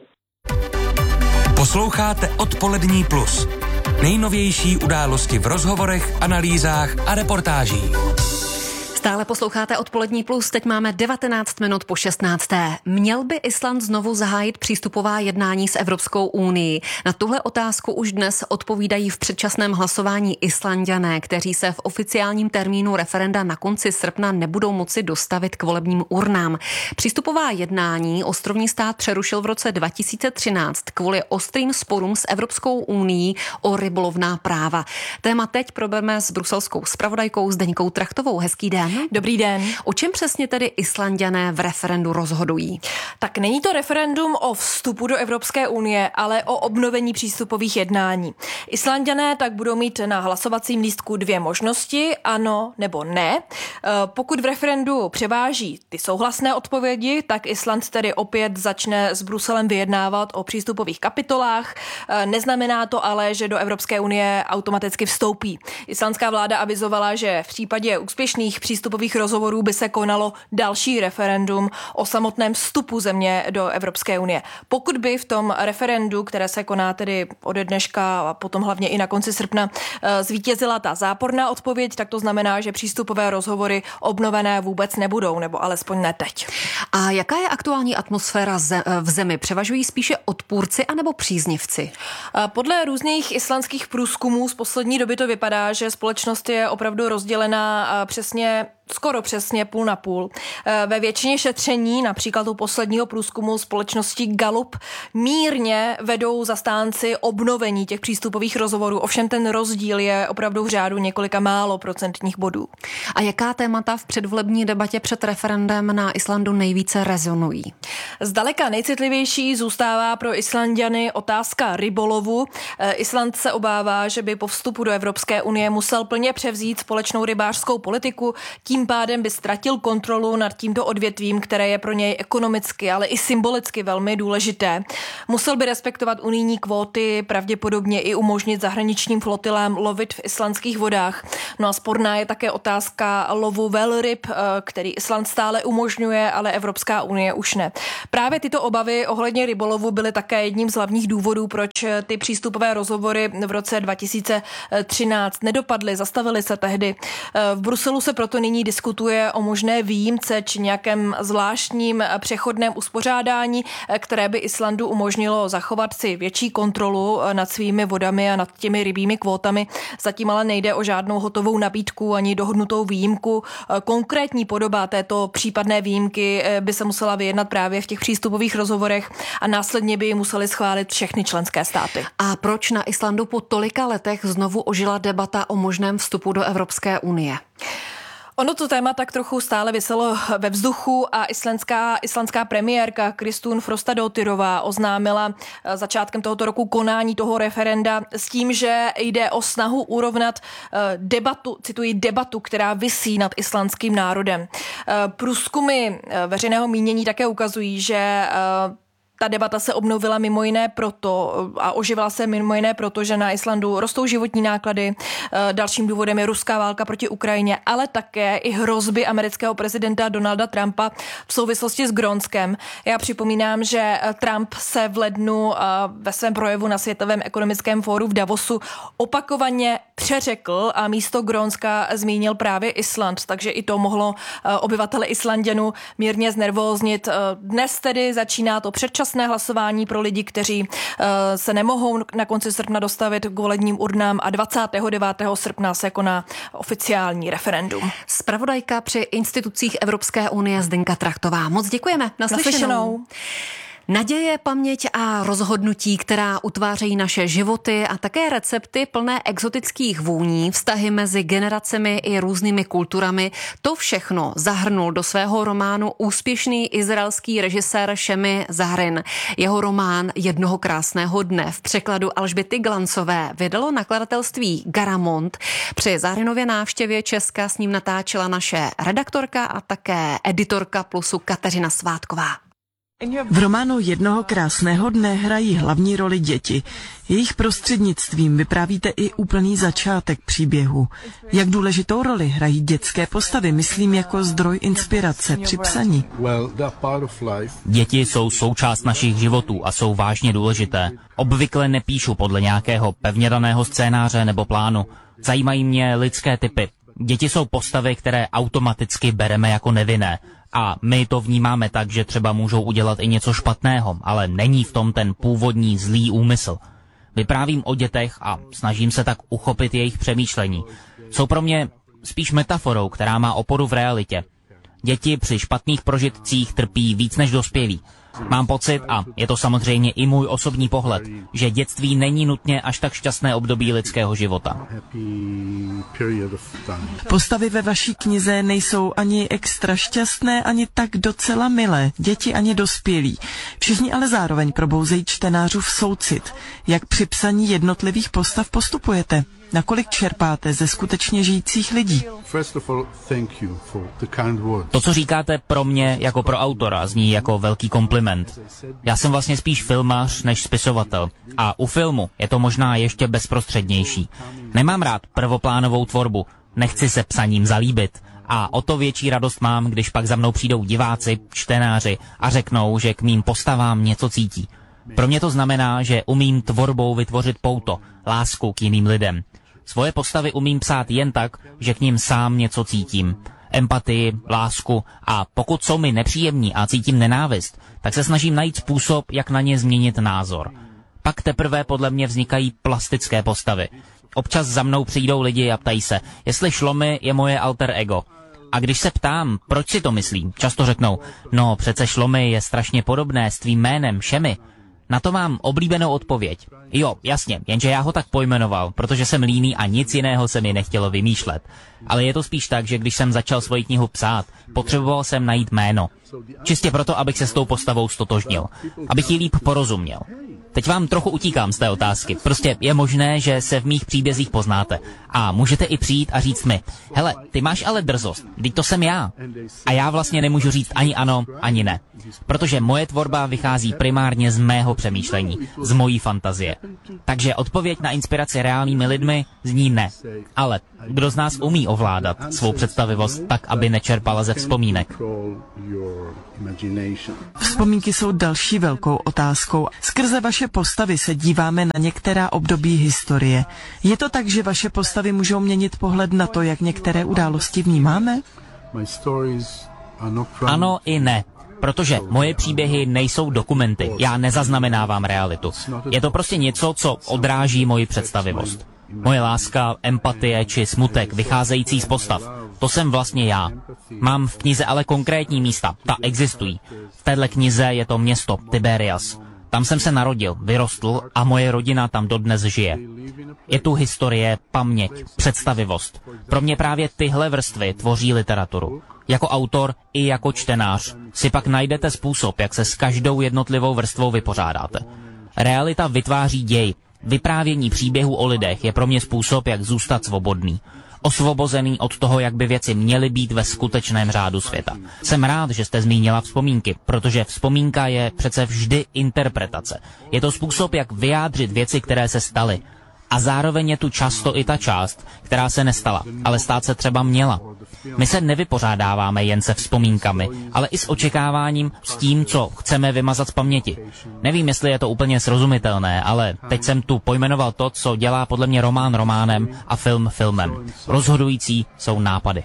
Posloucháte Odpolední plus. Nejnovější události v rozhovorech, analýzách a reportážích. Stále posloucháte Odpolední plus, teď máme devatenáct minut po šestnácté. Měl by Island znovu zahájit přístupová jednání s Evropskou unii? Na tuhle otázku už dnes odpovídají v předčasném hlasování Islanďané, kteří se v oficiálním termínu referenda na konci srpna nebudou moci dostavit k volebním urnám. Přístupová jednání ostrovní stát přerušil v roce dva tisíce třináct kvůli ostrým sporům s Evropskou unií o rybolovná práva. Téma teď probereme s bruselskou zpravodajkou Zdeňkou Trachtovou. Hezký den. Dobrý den. O čem přesně tedy Islanďané v referendu rozhodují? Tak není to referendum o vstupu do Evropské unie, ale o obnovení přístupových jednání. Islanďané tak budou mít na hlasovacím lístku dvě možnosti, ano nebo ne. Pokud v referendu převáží ty souhlasné odpovědi, tak Island tedy opět začne s Bruselem vyjednávat o přístupových kapitolách. Neznamená to ale, že do Evropské unie automaticky vstoupí. Islandská vláda avizovala, že v případě úspěšných přístupových přístupových rozhovorů by se konalo další referendum o samotném vstupu země do Evropské unie. Pokud by v tom referendu, které se koná tedy ode dneška a potom hlavně i na konci srpna, zvítězila ta záporná odpověď, tak to znamená, že přístupové rozhovory obnovené vůbec nebudou, nebo alespoň ne teď. A jaká je aktuální atmosféra v zemi? Převažují spíše odpůrci anebo příznivci? Podle různých islandských průzkumů z poslední doby to vypadá, že společnost je opravdu rozdělená přesně skoro přesně půl na půl. Ve většině šetření, například u posledního průzkumu společnosti Gallup, mírně vedou zastánci obnovení těch přístupových rozhovorů. Ovšem ten rozdíl je opravdu v řádu několika málo procentních bodů. A jaká témata v předvolební debatě před referendem na Islandu nejvíce rezonují? Zdaleka nejcitlivější zůstává pro Islanďany otázka rybolovu. Island se obává, že by po vstupu do Evropské unie musel plně převzít společnou rybářskou politiku. Tím pádem by ztratil kontrolu nad tímto odvětvím, které je pro něj ekonomicky, ale i symbolicky velmi důležité. Musel by respektovat unijní kvóty, pravděpodobně i umožnit zahraničním flotilám lovit v islandských vodách. No a sporná je také otázka lovu velryb, který Island stále umožňuje, ale Evropská unie už ne. Právě tyto obavy ohledně rybolovu byly také jedním z hlavních důvodů, proč ty přístupové rozhovory v roce dva tisíce třináct nedopadly, zastavily se tehdy. V Bruselu se proto nyní diskutuje o možné výjimce či nějakém zvláštním přechodném uspořádání, které by Islandu umožnilo zachovat si větší kontrolu nad svými vodami a nad těmi rybími kvótami. Zatím ale nejde o žádnou hotovou nabídku ani dohodnutou výjimku. Konkrétní podoba této případné výjimky by se musela vyjednat právě v těch přístupových rozhovorech a následně by ji museli schválit všechny členské státy. A proč na Islandu po tolika letech znovu ožila debata o možném vstupu do Evropské unie? Ono to téma tak trochu stále viselo ve vzduchu a islandská, islandská premiérka Kristún Frostadóttirová oznámila začátkem tohoto roku konání toho referenda s tím, že jde o snahu urovnat debatu, cituji, debatu, která visí nad islandským národem. Průzkumy veřejného mínění také ukazují, že ta debata se obnovila mimo jiné proto a oživila se mimo jiné proto, že na Islandu rostou životní náklady. Dalším důvodem je ruská válka proti Ukrajině, ale také i hrozby amerického prezidenta Donalda Trumpa v souvislosti s Grónskem. Já připomínám, že Trump se v lednu ve svém projevu na Světovém ekonomickém fóru v Davosu opakovaně přeřekl a místo Grónska zmínil právě Island, takže i to mohlo obyvatele Islanděnů mírně znervóznit. Dnes tedy začíná to předčasné hlasování pro lidi, kteří se nemohou na konci srpna dostavit k volebním urnám a dvacátého devátého srpna se koná oficiální referendum. Zpravodajka při institucích Evropské unie Zdenka Trachtová. Moc děkujeme. Naslyšenou. Naslyšenou. Naděje, paměť a rozhodnutí, která utvářejí naše životy a také recepty plné exotických vůní, vztahy mezi generacemi i různými kulturami, to všechno zahrnul do svého románu úspěšný izraelský režisér Šemi Zahrin. Jeho román Jednoho krásného dne v překladu Alžběty Glancové vydalo nakladatelství Garamond. Při Zahrinově návštěvě Česka s ním natáčela naše redaktorka a také editorka Plusu Kateřina Svátková. V románu Jednoho krásného dne hrají hlavní roli děti. Jejich prostřednictvím vyprávíte i úplný začátek příběhu. Jak důležitou roli hrají dětské postavy, myslím jako zdroj inspirace při psaní. Děti jsou součást našich životů a jsou vážně důležité. Obvykle nepíšu podle nějakého pevně daného scénáře nebo plánu. Zajímají mě lidské typy. Děti jsou postavy, které automaticky bereme jako nevinné. A my to vnímáme tak, že třeba můžou udělat i něco špatného, ale není v tom ten původní zlý úmysl. Vyprávím o dětech a snažím se tak uchopit jejich přemýšlení. Jsou pro mě spíš metaforou, která má oporu v realitě. Děti při špatných prožitcích trpí víc než dospělí. Mám pocit, a je to samozřejmě i můj osobní pohled, že dětství není nutně až tak šťastné období lidského života. Postavy ve vaší knize nejsou ani extra šťastné, ani tak docela milé, děti ani dospělí. Všichni ale zároveň probouzejí čtenářův soucit. Jak při psaní jednotlivých postav postupujete? Nakolik čerpáte ze skutečně žijících lidí? To, co říkáte, pro mě jako pro autora zní jako velký kompliment. Já jsem vlastně spíš filmař než spisovatel a u filmu je to možná ještě bezprostřednější. Nemám rád prvoplánovou tvorbu, nechci se psaním zalíbit A o to větší radost mám, když pak za mnou přijdou diváci, čtenáři a řeknou, že k mým postavám něco cítí. Pro mě to znamená, že umím tvorbou vytvořit pouto, lásku k jiným lidem. Svoje postavy umím psát jen tak, že k ním sám něco cítím. Empatii, lásku a pokud jsou mi nepříjemní a cítím nenávist, tak se snažím najít způsob, jak na ně změnit názor. Pak teprve podle mě vznikají plastické postavy. Občas za mnou přijdou lidi a ptají se, jestli Šlomy je moje alter ego. A když se ptám, proč si to myslím, často řeknou, no přece Šlomy je strašně podobné s tvým jménem Šemi. Na to mám oblíbenou odpověď. Jo, jasně, jenže já ho tak pojmenoval, protože jsem líný a nic jiného se mi nechtělo vymýšlet. Ale je to spíš tak, že když jsem začal svoji knihu psát, potřeboval jsem najít jméno. Čistě proto, abych se s tou postavou stotožnil. Abych jí líp porozuměl. Teď vám trochu utíkám z té otázky. Prostě je možné, že se v mých příbězích poznáte. A můžete i přijít a říct mi, hele, ty máš ale drzost, vždyť to jsem já. A já vlastně nemůžu říct ani ano, ani ne. Protože moje tvorba vychází primárně z mého přemýšlení, z mojí fantazie. Takže odpověď na inspiraci reálnými lidmi zní ne. Ale kdo z nás umí ovládat svou představivost tak, aby nečerpala ze vzpomínek? Vzpomínky jsou další velkou otázkou. Skrze vaše postavy se díváme na některá období historie. Je to tak, že vaše postavy můžou měnit pohled na to, jak některé události vnímáme? Ano i ne. Protože moje příběhy nejsou dokumenty, já nezaznamenávám realitu. Je to prostě něco, co odráží moji představivost. Moje láska, empatie či smutek vycházející z postav, to jsem vlastně já. Mám v knize ale konkrétní místa, ta existují. V téhle knize je to město Tiberias. Tam jsem se narodil, vyrostl a moje rodina tam dodnes žije. Je tu historie, paměť, představivost. Pro mě právě tyhle vrstvy tvoří literaturu. Jako autor i jako čtenář si pak najdete způsob, jak se s každou jednotlivou vrstvou vypořádáte. Realita vytváří děj. Vyprávění příběhů o lidech je pro mě způsob, jak zůstat svobodný. Osvobozený od toho, jak by věci měly být ve skutečném řádu světa. Jsem rád, že jste zmínila vzpomínky, protože vzpomínka je přece vždy interpretace. Je to způsob, jak vyjádřit věci, které se staly. A zároveň je tu často i ta část, která se nestala, ale stát se třeba měla. My se nevypořádáváme jen se vzpomínkami, ale i s očekáváním, s tím, co chceme vymazat z paměti. Nevím, jestli je to úplně srozumitelné, ale teď jsem tu pojmenoval to, co dělá podle mě román románem a film filmem. Rozhodující jsou nápady.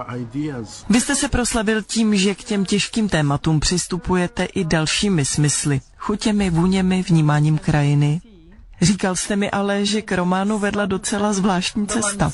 Vy jste se proslavil tím, že k těm těžkým tématům přistupujete i dalšími smysly. Chutěmi, vůněmi, vnímáním krajiny. Říkal jste mi ale, že k románu vedla docela zvláštní cesta.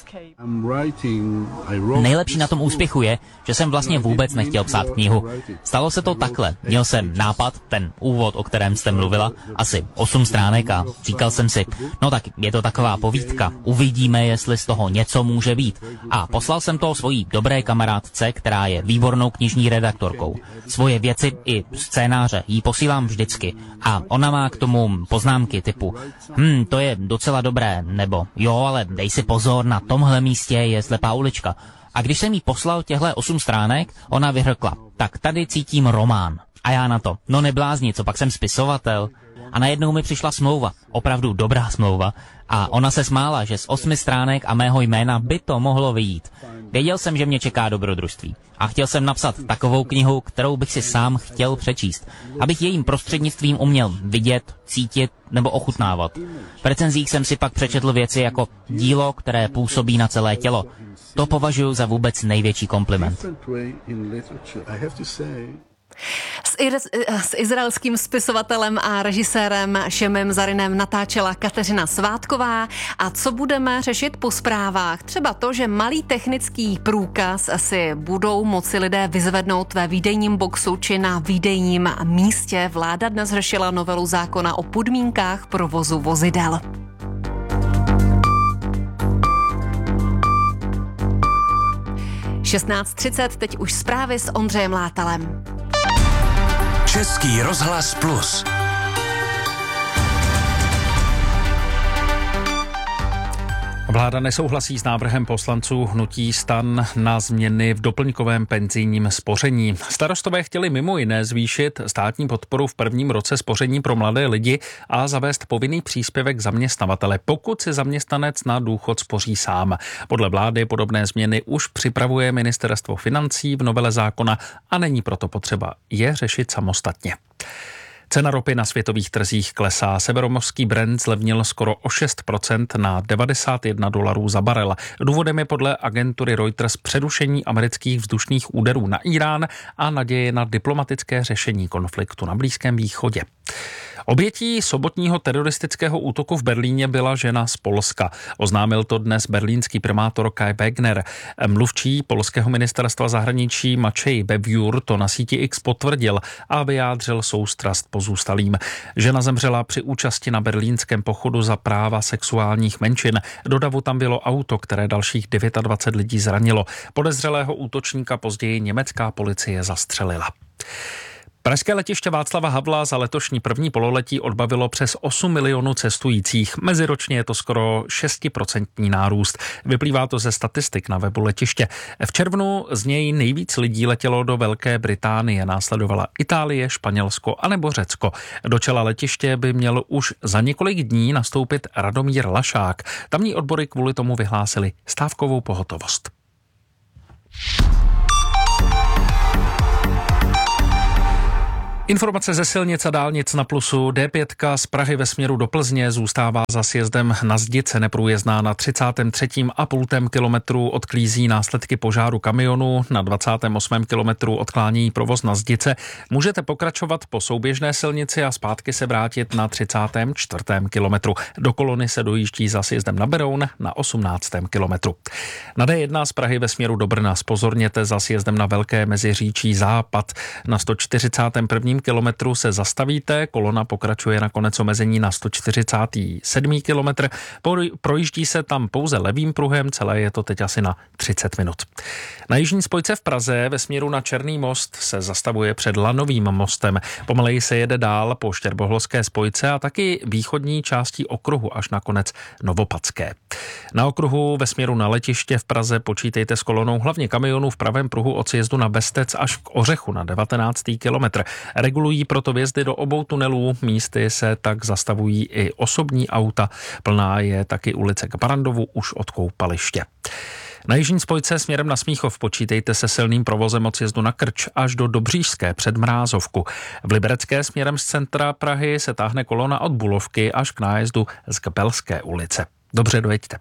Nejlepší na tom úspěchu je, že jsem vlastně vůbec nechtěl psát knihu. Stalo se to takhle. Měl jsem nápad, ten úvod, o kterém jste mluvila, asi osm stránek a říkal jsem si, no tak je to taková povídka, uvidíme, jestli z toho něco může být. A poslal jsem to svojí dobré kamarádce, která je výbornou knižní redaktorkou. Svoje věci i scénáře jí posílám vždycky a ona má k tomu poznámky typu hm, to je docela dobré, nebo jo, ale dej si pozor, na tomhle místě je slepá ulička. A když jsem jí poslal těhle osm stránek, ona vyhrkla, tak tady cítím román. A já na to, no neblázni, co pak jsem spisovatel. A najednou mi přišla smlouva, opravdu dobrá smlouva, a ona se smála, že z osmi stránek a mého jména by to mohlo vyjít. Věděl jsem, že mě čeká dobrodružství. A chtěl jsem napsat takovou knihu, kterou bych si sám chtěl přečíst. Abych jejím prostřednictvím uměl vidět, cítit nebo ochutnávat. V recenzích jsem si pak přečetl věci jako dílo, které působí na celé tělo. To považuji za vůbec největší kompliment. S, ir- s izraelským spisovatelem a režisérem Šemem Zarinem natáčela Kateřina Svátková. A co budeme řešit po zprávách? Třeba to, že malý technický průkaz asi budou moci lidé vyzvednout ve výdejním boxu či na výdejním místě. Vláda dnes řešila novelu zákona o podmínkách provozu vozidel. šestnáct třicet, teď už zprávy s Ondřejem Látalem. Český rozhlas Plus. Vláda nesouhlasí s návrhem poslanců hnutí STAN na změny v doplňkovém penzijním spoření. Starostové chtěli mimo jiné zvýšit státní podporu v prvním roce spoření pro mladé lidi a zavést povinný příspěvek zaměstnavatele, pokud si zaměstnanec na důchod spoří sám. Podle vlády podobné změny už připravuje Ministerstvo financí v novele zákona a není proto potřeba je řešit samostatně. Cena ropy na světových trzích klesá. Severomořský Brent zlevnil skoro o šest procent na devadesát jedna dolarů za barel. Důvodem je podle agentury Reuters přerušení amerických vzdušných úderů na Irán a naděje na diplomatické řešení konfliktu na Blízkém východě. Obětí sobotního teroristického útoku v Berlíně byla žena z Polska. Oznámil to dnes berlínský primátor Kai Wegner. Mluvčí polského ministerstva zahraničí Maciej Bewiór to na síti X potvrdil a vyjádřil soustrast pozůstalým. Žena zemřela při účasti na berlínském pochodu za práva sexuálních menšin. Do davu tam bylo auto, které dalších dvacet devět lidí zranilo. Podezřelého útočníka později německá policie zastřelila. Pražské letiště Václava Havla za letošní první pololetí odbavilo přes osm milionů cestujících. Meziročně je to skoro šest procent nárůst. Vyplývá to ze statistik na webu letiště. V červnu z něj nejvíc lidí letělo do Velké Británie. Následovala Itálie, Španělsko a nebo Řecko. Do čela letiště by měl už za několik dní nastoupit Radomír Lašák. Tamní odbory kvůli tomu vyhlásili stávkovou pohotovost. Informace ze silnic a dálnic na Plusu. D pět z Prahy ve směru do Plzně zůstává za sjezdem na Zdice neprůjezdná na třicátém třetím a půl kilometru, odklízí následky požáru kamionu, na dvacátém osmém kilometru odklání provoz na Zdice. Můžete pokračovat po souběžné silnici a zpátky se vrátit na třicátém čtvrtém kilometru. Do kolony se dojíždí za sjezdem na Beroun na osmnáctém kilometru. Na D jedna z Prahy ve směru do Brna zpozorněte za sjezdem na Velké Meziříčí Západ. Na sto čtyřicátém prvním kilometru se zastavíte, kolona pokračuje na konec omezení na sto čtyřicátém sedmém kilometr, projíždí se tam pouze levým pruhem, celé je to teď asi na třicet minut. Na jižní spojce v Praze ve směru na Černý most se zastavuje před Lanovým mostem. Pomaleji se jede dál po Štěrbohlavské spojce a taky východní částí okruhu až na konec Novopadské. Na okruhu ve směru na letiště v Praze počítejte s kolonou hlavně kamionů v pravém pruhu od sjezdu na Bestec až k Ořechu na devatenáctý kilometr. Regulují proto vjezdy do obou tunelů, místy se tak zastavují i osobní auta. Plná je taky ulice k Barandovu už od koupaliště. Na jižní spojce směrem na Smíchov počítejte se silným provozem od sjezdu na Krč až do Dobřížské před Mrázovku. V Liberecké směrem z centra Prahy se táhne kolona od Bulovky až k nájezdu z Kbelské ulice. Dobře, dojeďte.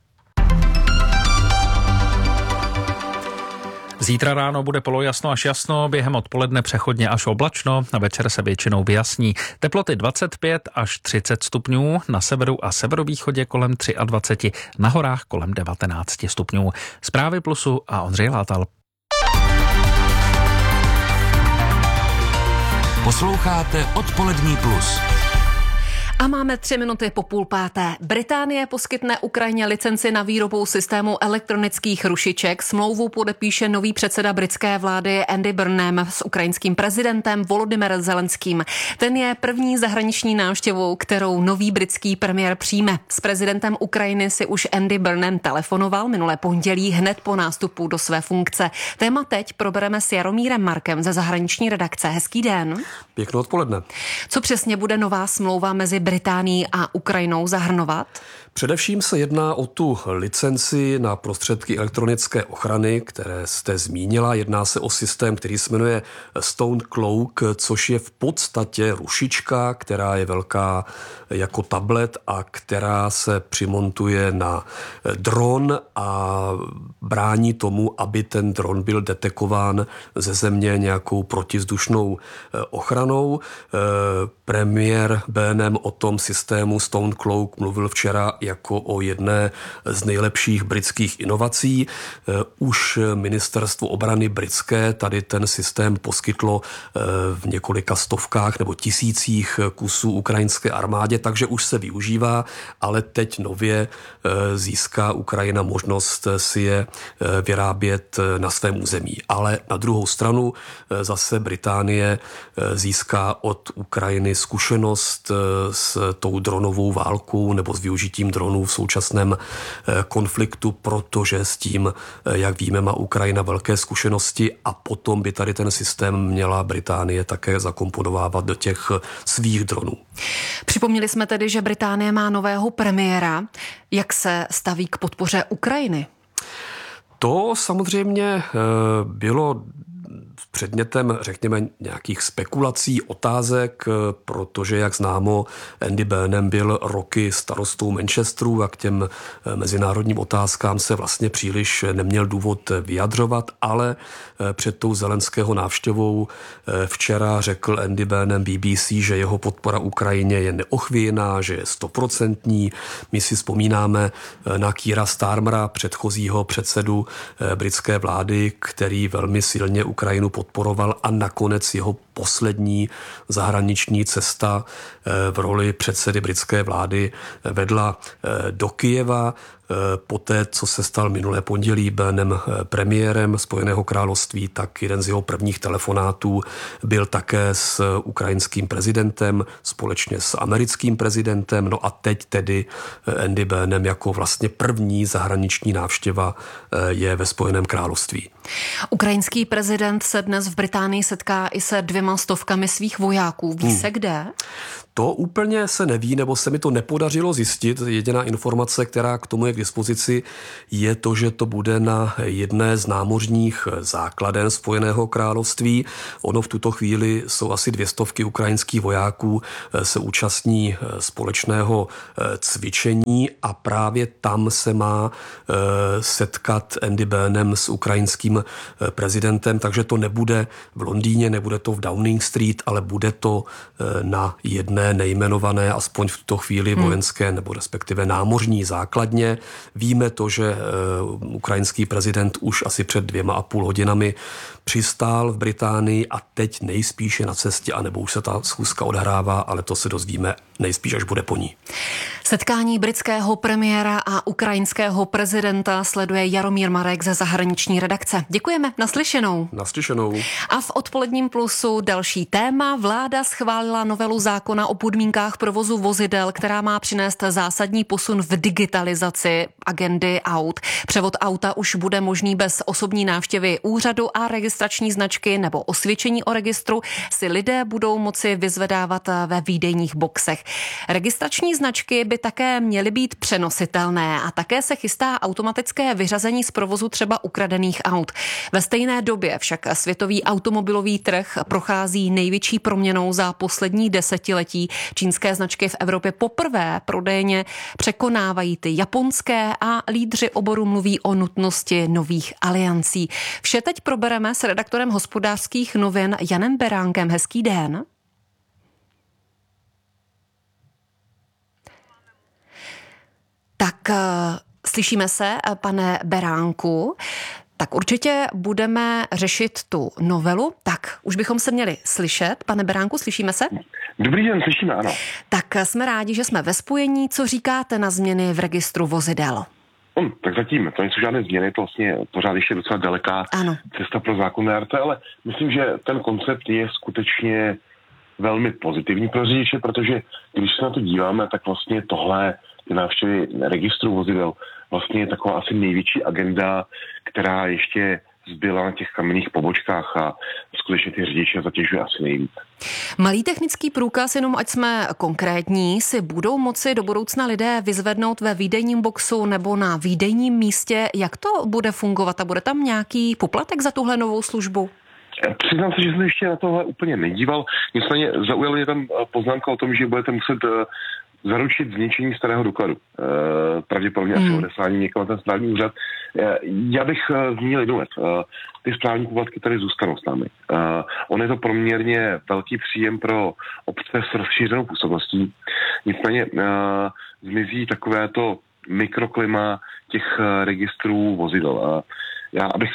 Zítra ráno bude polojasno až jasno, během odpoledne přechodně až oblačno, na večer se většinou vyjasní. Teploty dvacet pět až třicet stupňů, na severu a severovýchodě kolem dvacet tři, na horách kolem devatenáct stupňů. Zprávy Plusu a Ondřej Látal. Posloucháte Odpolední Plus. A máme tři minuty po půl páté. Británie poskytne Ukrajině licenci na výrobu systému elektronických rušiček. Smlouvu podepíše nový předseda britské vlády Andy Burnham s ukrajinským prezidentem Volodymyrem Zelenským. Ten je první zahraniční návštěvou, kterou nový britský premiér přijme. S prezidentem Ukrajiny si už Andy Burnham telefonoval minulé pondělí hned po nástupu do své funkce. Téma teď probereme s Jaromírem Markem ze zahraniční redakce. Hezký den. Pěkné odpoledne. Co přesně bude nová smlouva mezi Británií a Ukrajinou zahrnovat? Především se jedná o tu licenci na prostředky elektronické ochrany, které jste zmínila. Jedná se o systém, který se jmenuje Stone Cloak, což je v podstatě rušička, která je velká jako tablet a která se přimontuje na dron a brání tomu, aby ten dron byl detekován ze země nějakou protizdušnou ochranou. Premiér Burnham o tom systému Stone Cloak mluvil včera jako o jedné z nejlepších britských inovací. Už ministerstvo obrany britské tady ten systém poskytlo v několika stovkách nebo tisících kusů ukrajinské armádě, takže už se využívá, ale teď nově získá Ukrajina možnost si je vyrábět na svém území. Ale na druhou stranu zase Británie získá od Ukrajiny zkušenost s tou dronovou válkou nebo s využitím dronů v současném konfliktu, protože s tím, jak víme, má Ukrajina velké zkušenosti a potom by tady ten systém měla Británie také zakomponovávat do těch svých dronů. Připomněli jsme tedy, že Británie má nového premiéra. Jak se staví k podpoře Ukrajiny? To samozřejmě bylo předmětem, řekněme, nějakých spekulací, otázek, protože, jak známo, Andy Burnham byl roky starostou Manchesteru a k těm mezinárodním otázkám se vlastně příliš neměl důvod vyjadřovat, ale před tou Zelenského návštěvou včera řekl Andy Burnham B B C, že jeho podpora Ukrajině je neochvějná, že je stoprocentní. My si vzpomínáme na Keira Starmera, předchozího předsedu britské vlády, který velmi silně Ukrajinu podporoval a nakonec jeho poslední zahraniční cesta v roli předsedy britské vlády vedla do Kyjeva. Poté, co se stal minulé pondělí Burnham premiérem Spojeného království, tak jeden z jeho prvních telefonátů byl také s ukrajinským prezidentem, společně s americkým prezidentem. No a teď tedy Andy Burnham jako vlastně první zahraniční návštěva je ve Spojeném království. Ukrajinský prezident se dnes v Británii setká i se dvěma stovkami svých vojáků. Ví se kde? To úplně se neví, nebo se mi to nepodařilo zjistit. Jediná informace, která k tomu je k dispozici, je to, že to bude na jedné z námořních základen Spojeného království. Ono v tuto chvíli jsou asi dvě stovky ukrajinských vojáků, se účastní společného cvičení a právě tam se má setkat Andy Burnham s ukrajinským prezidentem, takže to nebude v Londýně, nebude to v Downing Street, ale bude to na jedné nejmenované, aspoň v tuto chvíli vojenské nebo respektive námořní základně. Víme to, že ukrajinský prezident už asi před dvěma a půl hodinami přistál v Británii a teď nejspíš je na cestě, anebo už se ta schůzka odhrává, ale to se dozvíme nejspíš, až bude po ní. Setkání britského premiéra a ukrajinského prezidenta sleduje Jaromír Marek ze zahraniční redakce. Děkujeme, naslyšenou. Naslyšenou. A v odpoledním plusu další téma. Vláda schválila novelu zákona o podmínkách provozu vozidel, která má přinést zásadní posun v digitalizaci agendy aut. Převod auta už bude možný bez osobní návštěvy úřadu a registrační značky nebo osvědčení o registru si lidé budou moci vyzvedávat ve výdejních boxech. Registrační značky by také měly být přenositelné a také se chystá automatické vyřazení z provozu třeba ukradených aut. Ve stejné době však světový automobilový trh prochází největší proměnou za poslední desetiletí. Čínské značky v Evropě poprvé prodejně překonávají ty japonské a lídři oboru mluví o nutnosti nových aliancí. Vše teď probereme s redaktorem Hospodářských novin Janem Beránkem. Hezký den. Tak slyšíme se, pane Beránku. Tak určitě budeme řešit tu novelu. Tak už bychom se měli slyšet. Pane Beránku, slyšíme se? Dobrý den, slyšíme, ano. Tak jsme rádi, že jsme ve spojení. Co říkáte na změny v registru vozidel? On, tak zatím to nejsou žádné změny, to vlastně pořád ještě docela daleká ano. cesta pro zákonné R T, ale myslím, že ten koncept je skutečně velmi pozitivní pro řidiče, protože když se na to díváme, tak vlastně tohle, ty návštěvy registru vozidel, vlastně je taková asi největší agenda, která ještě zbyla na těch kamenných pobočkách a skutečně ty řidiče zatěžuje asi nejvíc. Malý technický průkaz, jenom ať jsme konkrétní, si budou moci do budoucna lidé vyzvednout ve výdejním boxu nebo na výdejním místě. Jak to bude fungovat a bude tam nějaký poplatek za tuhle novou službu? Přiznám se, že jsem ještě na tohle úplně nedíval. Nicméně zaujalo mě tam poznámka o tom, že budete muset zaručit zničení starého dokladu. E, pravděpodobně asi odeslání někam na ten správní úřad. E, já bych e, zmínil jednu věc. E, ty správní poplatky tady zůstanou s námi. E, on je to poměrně velký příjem pro obce s rozšířenou působností. Nicméně e, zmizí takovéto mikroklima těch registrů vozidel. E, já, abych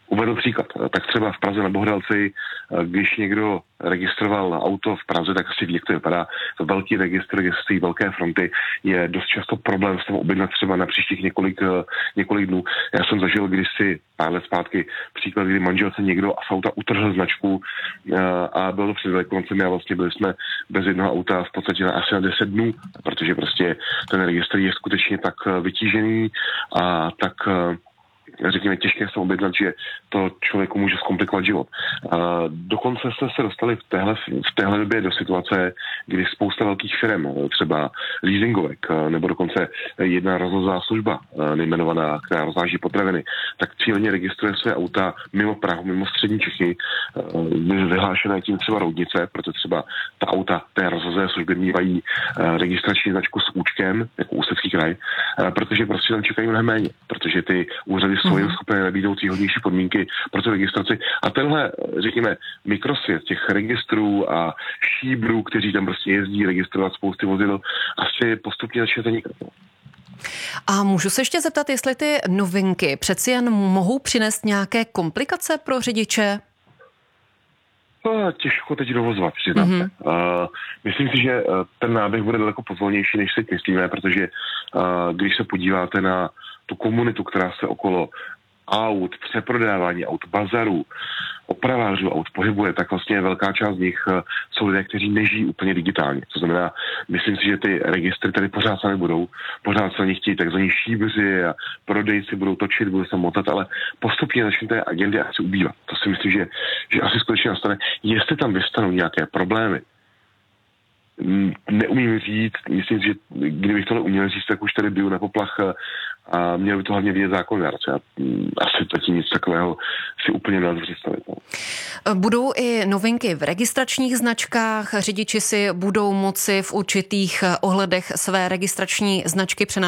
Uvedu příklad. Tak třeba v Praze na Bohdalci, když někdo registroval auto v Praze, tak asi ví, jak to vypadá. To velký registr, kde stojí velké fronty, je dost často problém s tom objednat třeba na příštích několik, několik dnů. Já jsem zažil kdysi pár let zpátky příklad, kdy manželce někdo z auta utrhl značku a bylo to před Velikoncemi a vlastně byli jsme bez jednoho auta v podstatě na asi na deset dnů, protože prostě ten registr je skutečně tak vytížený a tak řekněme, těžké se objednat, že to člověku může zkomplikovat život. A dokonce jsme se dostali v téhle, v téhle době do situace, kdy spousta velkých firm, třeba leasingovek, nebo dokonce jedna rozhlasová služba nejmenovaná, která rozváží potraviny, tak cíleně registruje své auta mimo Prahu, mimo střední Čechy, vyhlášené tím třeba Roudnice, protože třeba ta auta té rozhlasové služby mývají registrační značku s účkem, jako Ústecký kraj, protože prostě tam čekají mnohem méně, protože ty úřady jsou jen schopné nabídnout výhodnější podmínky pro tu registraci. A tenhle, řekněme, mikrosvět těch registrů a šíbrů, kteří tam prostě jezdí registrovat spousty vozidel, asi postupně začne zanikat. A můžu se ještě zeptat, jestli ty novinky přeci jen mohou přinést nějaké komplikace pro řidiče? No, těžko teď dovozovat, přiznám mm-hmm. se. Uh, myslím si, že ten náběh bude daleko pozvolnější, než si myslíme, protože uh, když se podíváte na tu komunitu, která se okolo aut, přeprodávání aut, bazarů, opravářů aut pohybuje, tak vlastně velká část z nich jsou lidé, kteří nežijí úplně digitálně. To znamená, myslím si, že ty registry tady pořád sami budou, pořád se na nich chtějí takzvaní šíbři a prodejci budou točit, budou se motat, ale postupně začne té agendy asi ubývat. To si myslím, že, že asi skutečně nastane. Jestli tam vystanou nějaké problémy, neumím říct, myslím, že kdybych tohle uměl říct, tak už tady biju na poplach a měl by to hlavně vidět zákonodárce. Asi taky nic takového si úplně nelze představit. Budou i novinky v registračních značkách, řidiči si budou moci v určitých ohledech své registrační značky přenášet